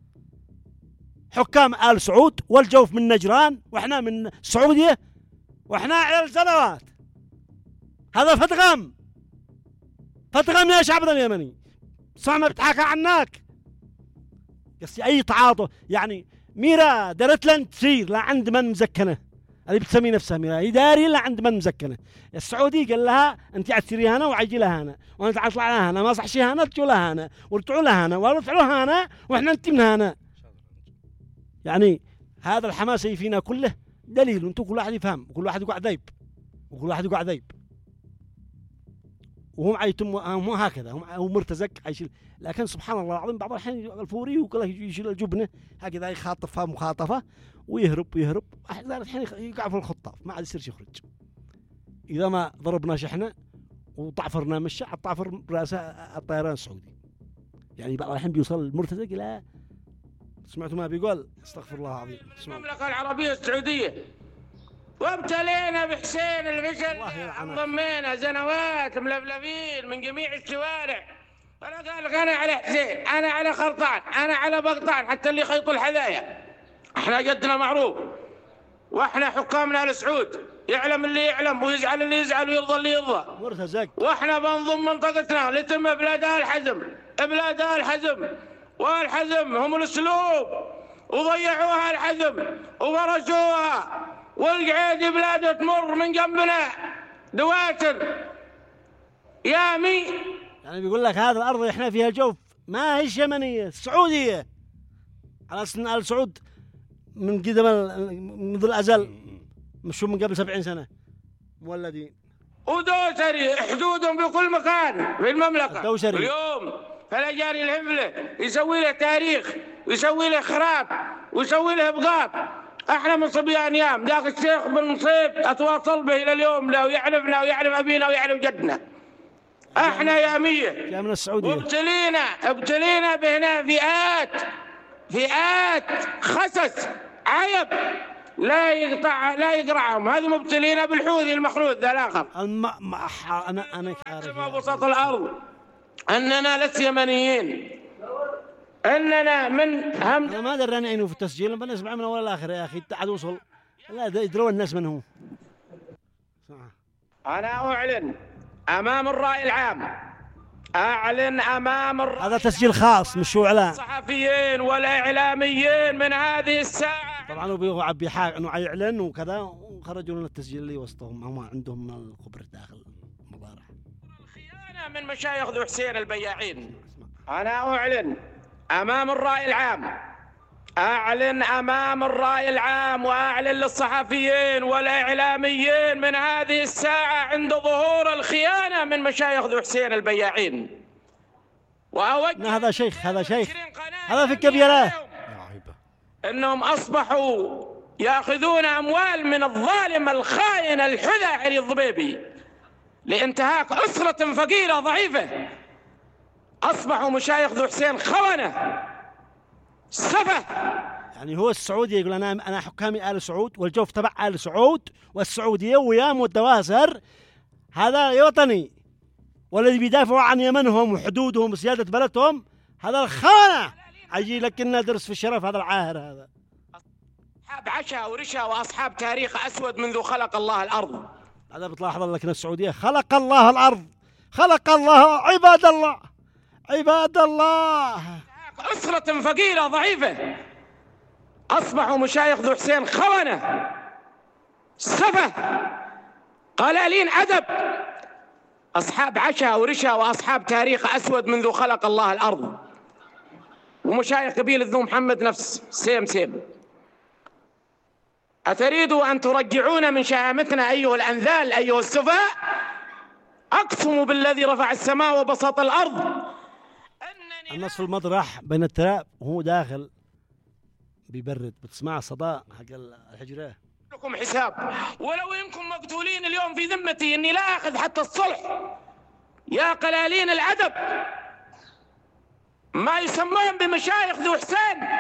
حكام آل سعود والجوف من نجران، واحنا من السعودية، واحنا على السنوات. هذا فتغم فتغم يا شعبنا اليمني. صعنا بتحاكى عنك قصدي اي تعاطف. يعني ميرا دارت لن تصير لا عند من مزكنه، اللي بتسمي نفسها ميرا هي داري لا عند من مزكنه. السعودي قال لها انت عتسيري هنا وعجي لها هنا، وانا تعطلع لها هنا، ما صح شي هنا تجوا لها هنا ورجعوا لها هنا ورفعوا لها هنا، واحنا انت من هنا. يعني هذا الحماس فينا كله دليل. انتم كل واحد يفهم وكل واحد يقع ذيب وكل واحد يقع ذيب، وهم عايتم مو هكذا، هم هو مرتزق عايشين. لكن سبحان الله العظيم بعض الحين الفوري وكله يشيل الجبنه هكذا يخاطفها مخاطفه ويهرب ويهرب. الحين يقع في الخطاف ما عاد يصير يخرج. اذا ما ضربنا شحنه وطعفرنا مشى الطعفر راسه الطيران السعودي. يعني بعض الحين بيوصل المرتزق الى سمعتوا ما بيقول استغفر الله العظيم. المملكة العربية السعودية. وابتلينا بحسين المشل، انضمينا سنوات ملفلفين من جميع الشوارع. انا قال لك انا على حسين، انا على خرطان، انا على بغطان، حتى اللي يخيطوا الحذايا. احنا قدنا معروف، واحنا حكامنا السعود، يعلم اللي يعلم ويزعل اللي يزعل ويرضى اللي يرضى. مرتزق. واحنا بنضم منطقتنا لتم بلاد الحزم، بلاد الحزم، والحزم هم الاسلوب، وضيعوها الحزم وبرشوها، والقعيدي بلاده تمر من جنبنا دواتر يامي. يعني بيقول لك هذا الارض اللي احنا فيها الجوف ما هيش يمنيه، سعوديه. على اساس ال سعود من قدم منذ الازل، مشوا من قبل سبعين سنه مولدين. ودوسري حدودهم في كل مكان في المملكه. الدوسري اليوم فالاجاري الهمله يسوي له تاريخ ويسوي له خراب ويسوي له بقاط. احنا من صبيان يام، ذاك الشيخ بن نصيب اتواصل به الى اليوم، لا ويعرفنا ويعرف ابينا ويعرف جدنا. احنا ياميه جاء من السعوديه، وابتلينا ابتلينا بهنا فئات فئات خسس عيب لا يقطع لا يقرعهم، هذه مبتلينا بالحوثي المخلوذ ذا الاخر. الم... ما... انا انا ما بسط الارض اننا لس يمنيين، اننا من هم. انا ما دراني عينه في التسجيل، بنسمع من اول لاخر يا اخي عاد وصل، لا يدرون الناس من هو. انا اعلن امام الراي العام، اعلن امام الراي هذا تسجيل خاص مش هو اعلان. الصحفيين والاعلاميين من هذه الساعه طبعا هو بيقعد بيحاول انه يعلن وكذا، وخرجوا لنا التسجيل اللي وسطهم، هم عندهم من الخبر داخل المضارع. الخيانه من مشايخ ذو حسين البياعين. انا اعلن امام الراي العام، اعلن امام الراي العام واعلن للصحفيين والاعلاميين من هذه الساعه عند ظهور الخيانه من مشايخ ذو حسين البياعين. واوجه هذا شيخ هذا شيخ هذا في الكبيرة انهم اصبحوا ياخذون اموال من الظالم الخائن الحذا علي الضبيبي لانتهاك اسره فقيره ضعيفه. اصبحوا مشايخ ذو حسين خونه سفه. يعني هو السعودي يقول انا انا حكامي ال سعود والجوف تبع ال سعود والسعوديه ويام والدواسر، هذا وطني والذي بيدافعوا عن يمنهم وحدودهم وسياده بلدهم، هذا الخانه. اجي لك لنا درس في الشرف هذا العاهر هذا. اصحاب عشا ورشا واصحاب تاريخ اسود منذ خلق الله الارض. هذا بتلاحظ لكن السعوديه خلق الله الارض، خلق الله عباد الله عباد الله. أسرة فقيرة ضعيفة أصبحوا مشايخ ذو حسين خونة سفة قلالين أدب، أصحاب عشا ورشا وأصحاب تاريخ أسود منذ خلق الله الأرض، ومشايخ قبيلة ذو محمد نفس سيم سيم. أتريدوا أن ترجعون من شهامتنا أيها الأنذال أيها السفهاء؟ أقسم بالذي رفع السماء وبسط الأرض. النصف المطرح بين التراب وهو داخل بيبرد، بتسمع صداء حق الحجرة. لكم حساب، ولو انكم مقتولين اليوم في ذمتي اني لا اخذ حتى الصلح. يا قلالين الادب، ما يسمون بمشايخ ذو حسين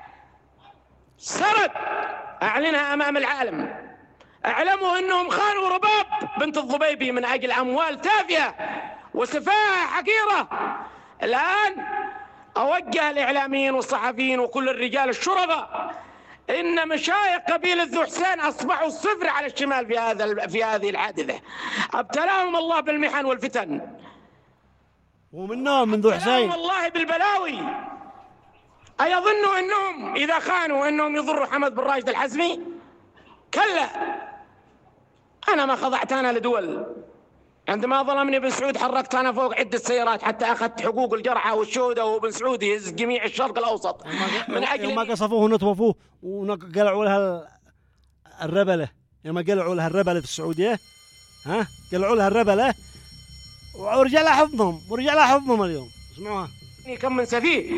سرد، اعلنها امام العالم. اعلموا انهم خانوا رباب بنت الضبيبي من اجل اموال تافهه وسفاهه حقيره. الآن أوجه الإعلاميين والصحفيين وكل الرجال الشرطة إن مشايخ قبيلة ذو حسين أصبحوا الصفر على الشمال في هذا في هذه الحادثة. ابتلاهم الله بالمحن والفتن، ومنهم من ذو حسين ابتلاهم الله بالبلاوي. أيظنوا أنهم إذا خانوا أنهم يضروا حمد بن راشد الحزمي؟ كلا، أنا ما خضعت أنا لدول. عندما ظلمني بن سعود حركت أنا فوق عدة سيارات حتى أخذت حقوق الجرحى والشهداء، وبن سعود يهز جميع الشرق الأوسط من أجل ما قصفوه ونطوفوه وقلعوا لها الربلة. لما قلعوا لها الربلة في السعودية، ها قلعوا لها الربلة ورجع لها حضنهم ورجع لها حضنهم اليوم. اسمعوها. كم من سفيه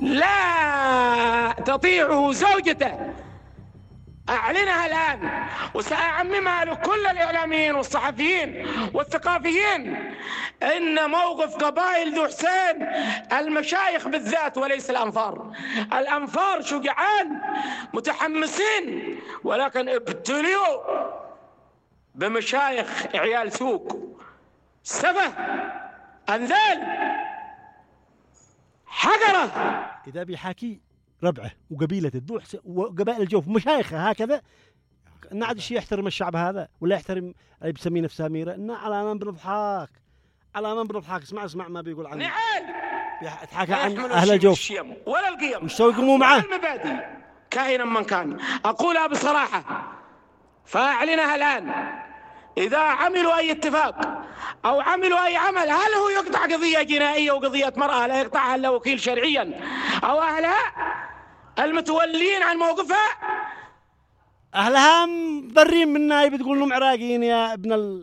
لا تطيعه زوجته، أعلنها الآن وسأعممها لكل الإعلاميين والصحفيين والثقافيين إن موقف قبائل ذو حسين المشايخ بالذات وليس الأنفار. الأنفار شجعان متحمسين، ولكن ابتليوا بمشايخ عيال سوق سفه أنذال حقرة. إذا بيحاكي ربعه وقبيلة الذو حسين وقبائل الجوف مشايخه هكذا، إن عاد شيء يحترم الشعب هذا ولا يحترم اللي بيسميه نفسه أميرة؟ إن على من بنضحك على من بنضحك. اسمع اسمع ما بيقول عنه. نعال يتحكى عن أهل الجوف ولا القيم، مش يقوموا معه المبادئ كائنا من كان. أقولها بصراحة فأعلنها الآن، إذا عملوا أي اتفاق أو عملوا أي عمل، هل هو يقطع قضية جنائية وقضية مرأة لا يقطعها إلا وكيل شرعيا أو أهلها المتولين عن موقفها؟ أهلها برين منها، بتقول لهم عراقيين يا ابن ال...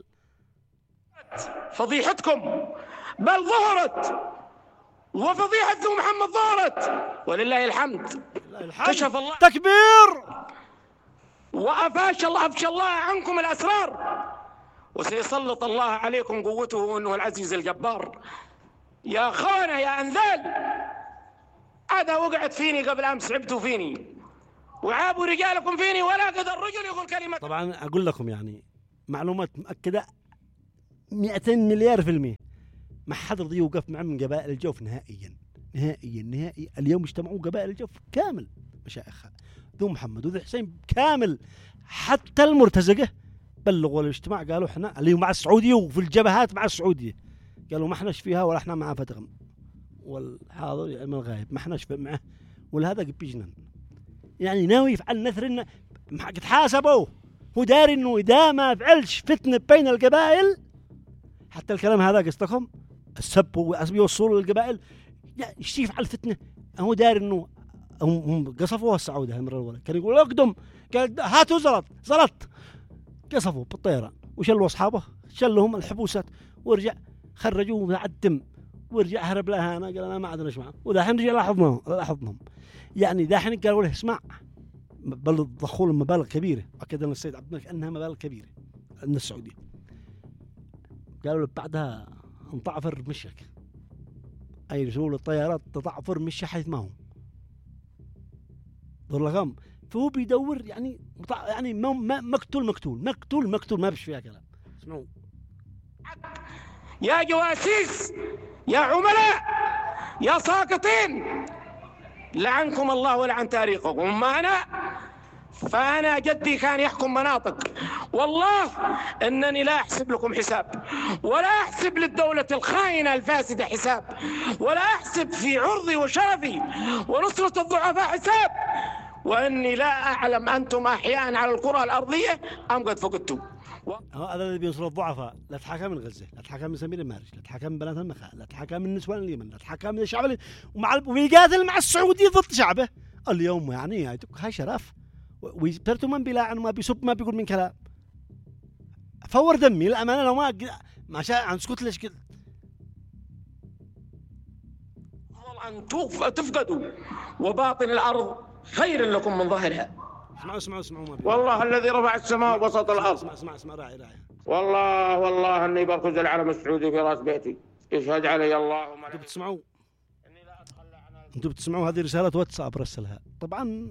فضيحتكم بل ظهرت، وفضيحة ذو محمد ظهرت ولله الحمد. كشف الله تكبير وأفاش الله أفشى الله عنكم الأسرار، وسيسلط الله عليكم قوته أنه العزيز الجبار. يا خونة يا أنذال، هذا وقعت فيني قبل أمس، عبتوا فيني وعابوا رجالكم فيني، ولا قدر الرجل يقول كلمة. طبعا أقول لكم يعني معلومات مؤكدة مئتين مليار في المية، ما حد رضي يوقف معه من قبائل الجوف نهائيا نهائيا نهائيا. اليوم اجتمعوا قبائل الجوف كامل، مشايخها ذو محمد وذو حسين كامل، حتى المرتزقة بلغوا الاجتماع قالوا احنا اللي مع السعودية وفي الجبهات مع السعودية، قالوا ما احناش فيها ولا احنا مع فتغم والحاضر يعني من الغايب، ما احناش معه ولا هذا بيجنن. يعني ناوي يفعل نثر انه قد حاسبوه، هو داري انه اذا ما فعلش فتنة بين القبائل، حتى الكلام هذا قصدكم السب ويوصلوا للقبائل، يعني ايش يفعل فتنة؟ هو داري انه هم قصفوها السعودة المرة الأولى، كان يقول اقدم، قال هاتوا زلط زلط، قصفوا بالطيران وشلوا اصحابه، شلهم الحبوسات ورجع خرجوه مع الدم ورجع هرب لها. انا قال انا ما عدناش معه، وذاحين رجع لاحظناهم لاحظناهم يعني ذاحين قالوا له اسمع، بل ضخوا لهم مبالغ كبيره، اكد لنا السيد عبد الملك انها مبالغ كبيره من السعوديه. قالوا له بعدها انطعفر مشيك، اي رسول الطيارات تضعفر مشي حيث ما هو ضرغم، فهو بيدور يعني يعني مقتول مقتول مقتول مقتول ما بش فيها كلام. اسمعوا يا جواسيس يا عملاء يا ساقطين، لعنكم الله ولعن تاريخكم. أما أنا فأنا جدي كان يحكم مناطق، والله أنني لا أحسب لكم حساب، ولا أحسب للدولة الخائنة الفاسدة حساب، ولا أحسب في عرضي وشرفي ونصرة الضعفاء حساب، وأني لا أعلم أنتم أحياء على الكرة الأرضية أم قد فقدتم. هذا اللي بينصر الضعفاء، لا تحاكم من غزة، لا تحاكم من سمير المارج، لا تحاكم من بنات النخاء، لا تحاكم من نسوان اليمن، لا تحاكم من الشعب اللي ومع ويقاتل مع السعودية ضد شعبه اليوم. يعني هاي شرف، ويبرتوا من بلا عنه، ما بيسب ما بيقول من كلام. فور دمي الأمانة، لو ما ما شاء عن سكوت ليش كده أن تفقدوا، وباطن الأرض خير لكم من ظاهرها. اسمعوا اسمعوا اسمعوا ما والله الذي رفع السماء وسط الأرض. اسمع اسمع اسمع راعي راعي. والله والله أني بركز العلم السعودي في رأس بيتي، يشهد علي الله وملائكته. انتم بتسمعوا انتم بتسمعوا هذه رسالة واتساب رسلها. طبعا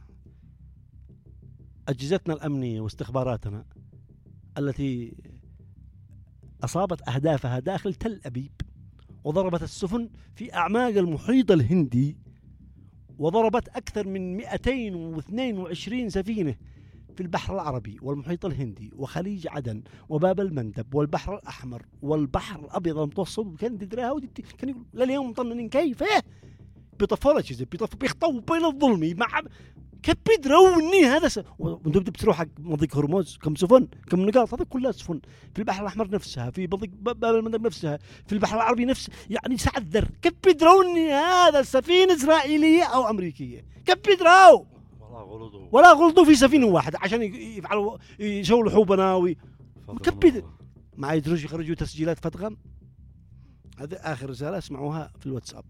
أجهزتنا الأمنية واستخباراتنا التي أصابت أهدافها داخل تل أبيب، وضربت السفن في أعماق المحيط الهندي، وضربت أكثر من مئتين واثنين وعشرين سفينة في البحر العربي والمحيط الهندي وخليج عدن وباب المندب والبحر الأحمر والبحر الأبيض المتوسط. وكان تدريها ودي كان يقول لليوم مطننين كيف ايه بيطفوا لك شيء بيطفوا بيخطوا بين الظلمي مع كيف بيدروني هذا س... وانتم بتروح حق مضيق هرمز كم سفن كم نقاط، هذا كلها سفن في البحر الأحمر نفسها، في مضيق باب المندب نفسها، في البحر العربي نفسه. يعني سعد ذر كيف بيدروني هذا سفينة إسرائيلية أو أمريكية؟ كيف بيدروا؟ ولا غلطوا ولا غلطوا في سفينة واحدة عشان يفعلوا يسووا لحوبنا و كيف بيد ما يدرج يخرجوا تسجيلات فتغم. هذه آخر رسالة اسمعوها في الواتساب.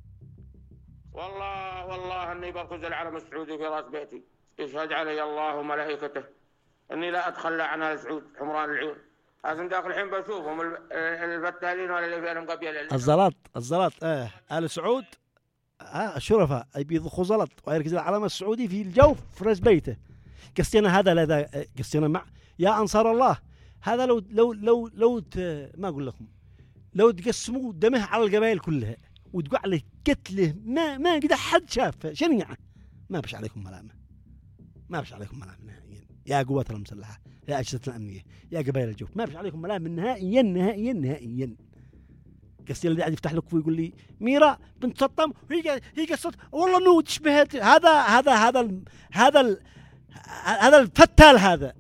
والله والله أني بركز العلم السعودي في رأس بيتي، يشهد علي الله وملائكته أني لا أتخلى عن آل سعود حمران العيون. لازم داخل الحين بشوفهم الفتالين ولا اللي فيهم قبيلة الزلط الزلط اه آل سعود اه الشرفاء بيضخوا زلط ويركز العلم السعودي في الجو في رأس بيته. قصتنا هذا لا قصتنا مع يا أنصار الله. هذا لو لو لو لو ما أقول لكم لو تقسموا دمه على القبائل كلها وتقول عليه قتله ما ما قد حد شافه شنيعة، ما بش عليكم ملامة، ما بش عليكم ملامة نهائيا يا قوات المسلحة يا أجهزتنا الأمنية يا قبائل الجوف، ما بش عليكم ملامة نهائيا نهائيا نهائيا. قصتي اللي قاعد يفتح لك ويقول لي ميرا بنت سطم هي هي قصة والله انه تشبهت هذا هذا هذا ال هذا ال هذا الفتال هذا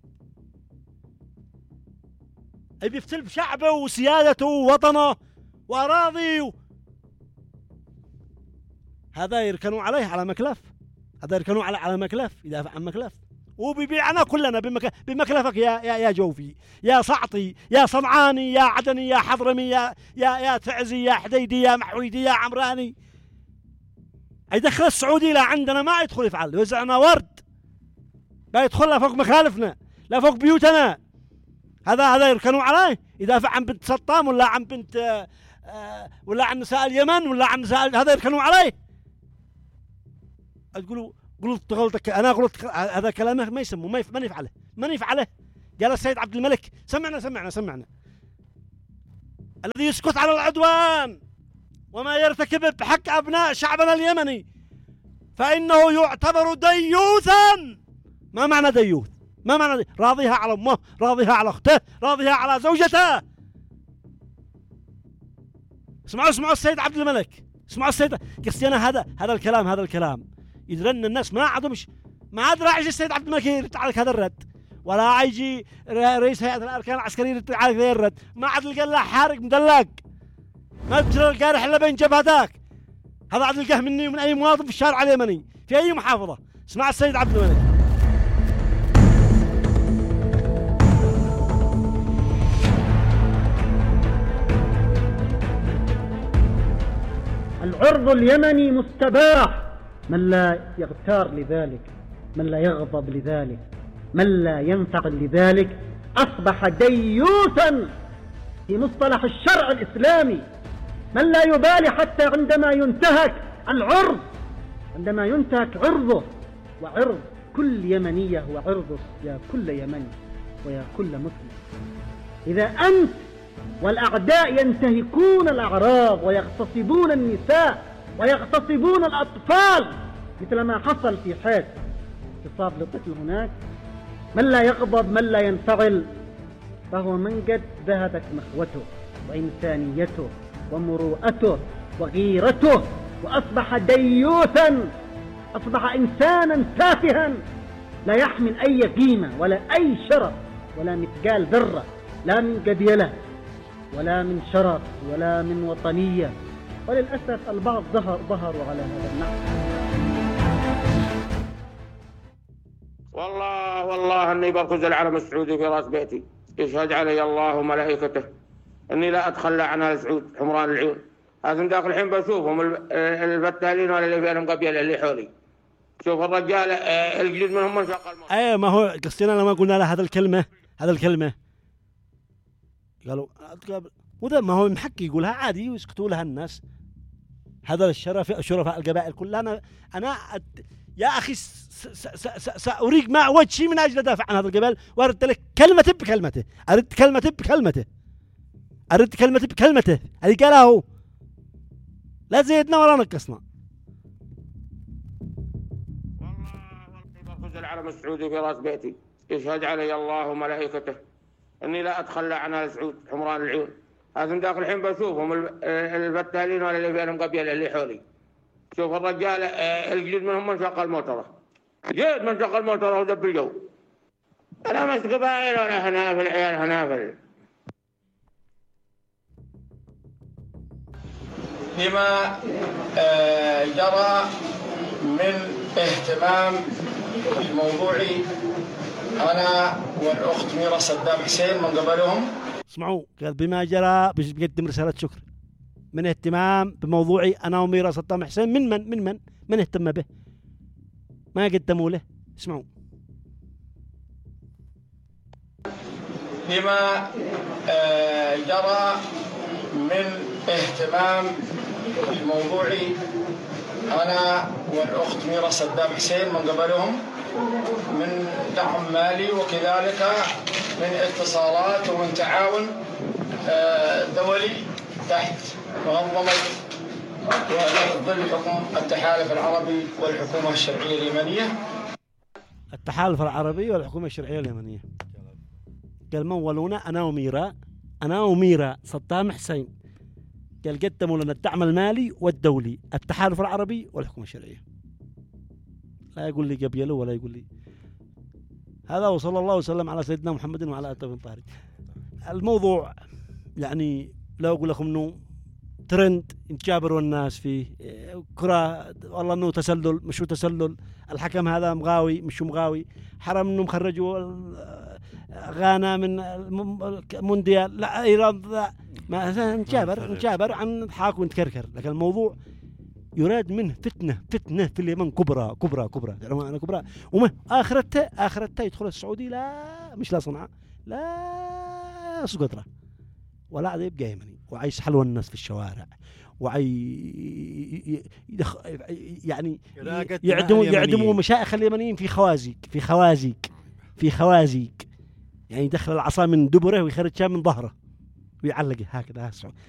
اللي بيفتل بشعبه وسيادته ووطنه وأراضي و... هذا يركنوا عليه على مكلف، هذا يركنوا على على مكلف يدافع عن مكلف وبيبيعنا كلنا بمك... بمكلفك يا يا يا جوفي يا صعطي يا صنعاني يا عدني يا حضرمي يا يا يا تعزي يا حديدي يا محويدي يا عمراني. يدخل السعودي لا عندنا ما يدخل يفعل، يوزعنا ورد بيدخل لا فوق مخالفنا لا فوق بيوتنا. هذا هذا يركنوا عليه يدافع عن بنت سطام ولا عن بنت آآ آآ ولا عن نساء اليمن ولا عن نساء، هذا يركنوا عليه. تقولوا قلت غلطك، انا قلت هذا كلامه ما يسموه ما من يفعله من يفعله. قال السيد عبد الملك سمعنا سمعنا سمعنا الذي يسكت على العدوان وما يرتكب بحق ابناء شعبنا اليمني فانه يعتبر ديوثا. ما معنى ديوث؟ ما معنى دي؟ راضيها على امه، راضيها على اخته، راضيها على زوجته. اسمعوا اسمعوا السيد عبد الملك، اسمعوا السيد قصينا. هذا هذا الكلام هذا الكلام يدري ان الناس ما عادوا مش ما عاد راح يجي السيد عبد الملك يرد عليك هذا الرد، ولا يجي رئيس هيئه الاركان العسكريه يرد عليك هذا الرد. ما عاد القلاع حارق مدلق، ما تجرى القارح الا بين جبهتك. هذا عاد القاه مني ومن اي مواطن في الشارع اليمني في اي محافظه. اسمع السيد عبد الملك. العرض اليمني مستباح، من لا يغتار لذلك، من لا يغضب لذلك، من لا ينفعل لذلك أصبح ديوثا في مصطلح الشرع الإسلامي. من لا يبالي حتى عندما ينتهك العرض، عندما ينتهك عرضه وعرض كل يمنية هو عرضه يا كل يمني ويا كل مسلم. إذا أنت والأعداء ينتهكون الأعراض ويغتصبون النساء ويغتصبون الأطفال مثل ما حصل في حادث اغتصاب لطفل هناك، من لا يغضب من لا ينفعل فهو من قد ذهبت نخوته وإنسانيته ومروءته وغيرته وأصبح ديوثا، أصبح إنسانا تافها لا يحمل أي قيمة ولا أي شرف ولا مثقال ذرة، لا من قبيلة ولا من شرف ولا من وطنية. وللأسف البعض ظهر ظهروا على هذا النحو. والله والله اني بركز العلم السعودي في راس بيتي، يشهد علي الله وملائكته اني لا اتخلى عن ال سعود حمران العيون. لازم داخل الحين بشوفهم الفتالين ولا اللي فيهم قبيله اللي حولي. شوف الرجال الجديد منهم من شق الموت. ايه ما هو قصدنا لما قلنا له هذا الكلمه هذا الكلمه قالوا وده ما هو محكي يقولها عادي ويسكتوا لها الناس. هذا الشرف شرفاء القبائل كلها. انا انا أد... يا اخي سأريق مع وجهي من اجل ادافع عن هذا القبائل، وارد لك كلمته بكلمته، ارد كلمته بكلمته، ارد كلمته بكلمته اللي قالها هو، لا زيدنا ولا نقصنا. والله بركز العلم السعودي في راس بيتي، يشهد علي الله وملائكته اني لا اتخلى عن ال سعود حمران العيون. لازم داخل الحين بشوفهم الفتالين ولا اللي فيهم قبيله اللي حولي. شوف الرجال الجديد منهم من شق الموتره، جيد من شق الموتره ودب الجو. انا مش قبائل ولا هنافل، عيال هنافل. لما جرى من اهتمام موضوعي انا والاخت ميرا صدام حسين من قبلهم. اسمعوا، قال بما جرى بيقدم رسالة شكر من اهتمام بموضوعي انا وميرا صدام حسين. من من من من من اهتم به؟ ما قدموا له. اسمعوا. لما جرى من اهتمام موضوعي انا والاخت ميرا صدام حسين من قبلهم من دعم مالي وكذلك من اتصالات ومن تعاون دولي تحت منظمة وظل حكم التحالف العربي والحكومة الشرعية اليمنية. التحالف العربي والحكومة الشرعية اليمنية. قال مولونا أنا وميرا أنا وميرا صدام حسين، قال قدموا لنا الدعم المالي والدولي التحالف العربي والحكومة الشرعية. لا يقول لي قبيله ولا يقول لي هذا. وصلى الله وسلم على سيدنا محمد وعلى آله الطاهرين. الموضوع يعني لا أقول لكم إنه ترند يتجابروا الناس فيه كرة، والله إنه تسلل مش تسلل، الحكم هذا مغاوي مش مغاوي، حرام إنه مخرجوا غانا من مونديال، لا إيران، لا ما نجابر نجابر عن حاك ونتكركر. لكن الموضوع يراد منه فتنة فتنة في اليمن كبرى كبرى كبرى تعلمون أنا كبرى وما آخرته آخرته يدخل السعودي لا مش لا صنعاء لا سقطرة ولا عاد يبقى يمني وعايش حلوى الناس في الشوارع وعي يدخ... يعني يعدموا يعدموا مشايخ اليمنيين في خوازيق في خوازيق في خوازيق يعني يدخل العصا من دبره ويخرجها من ظهره ويعلق هكذا.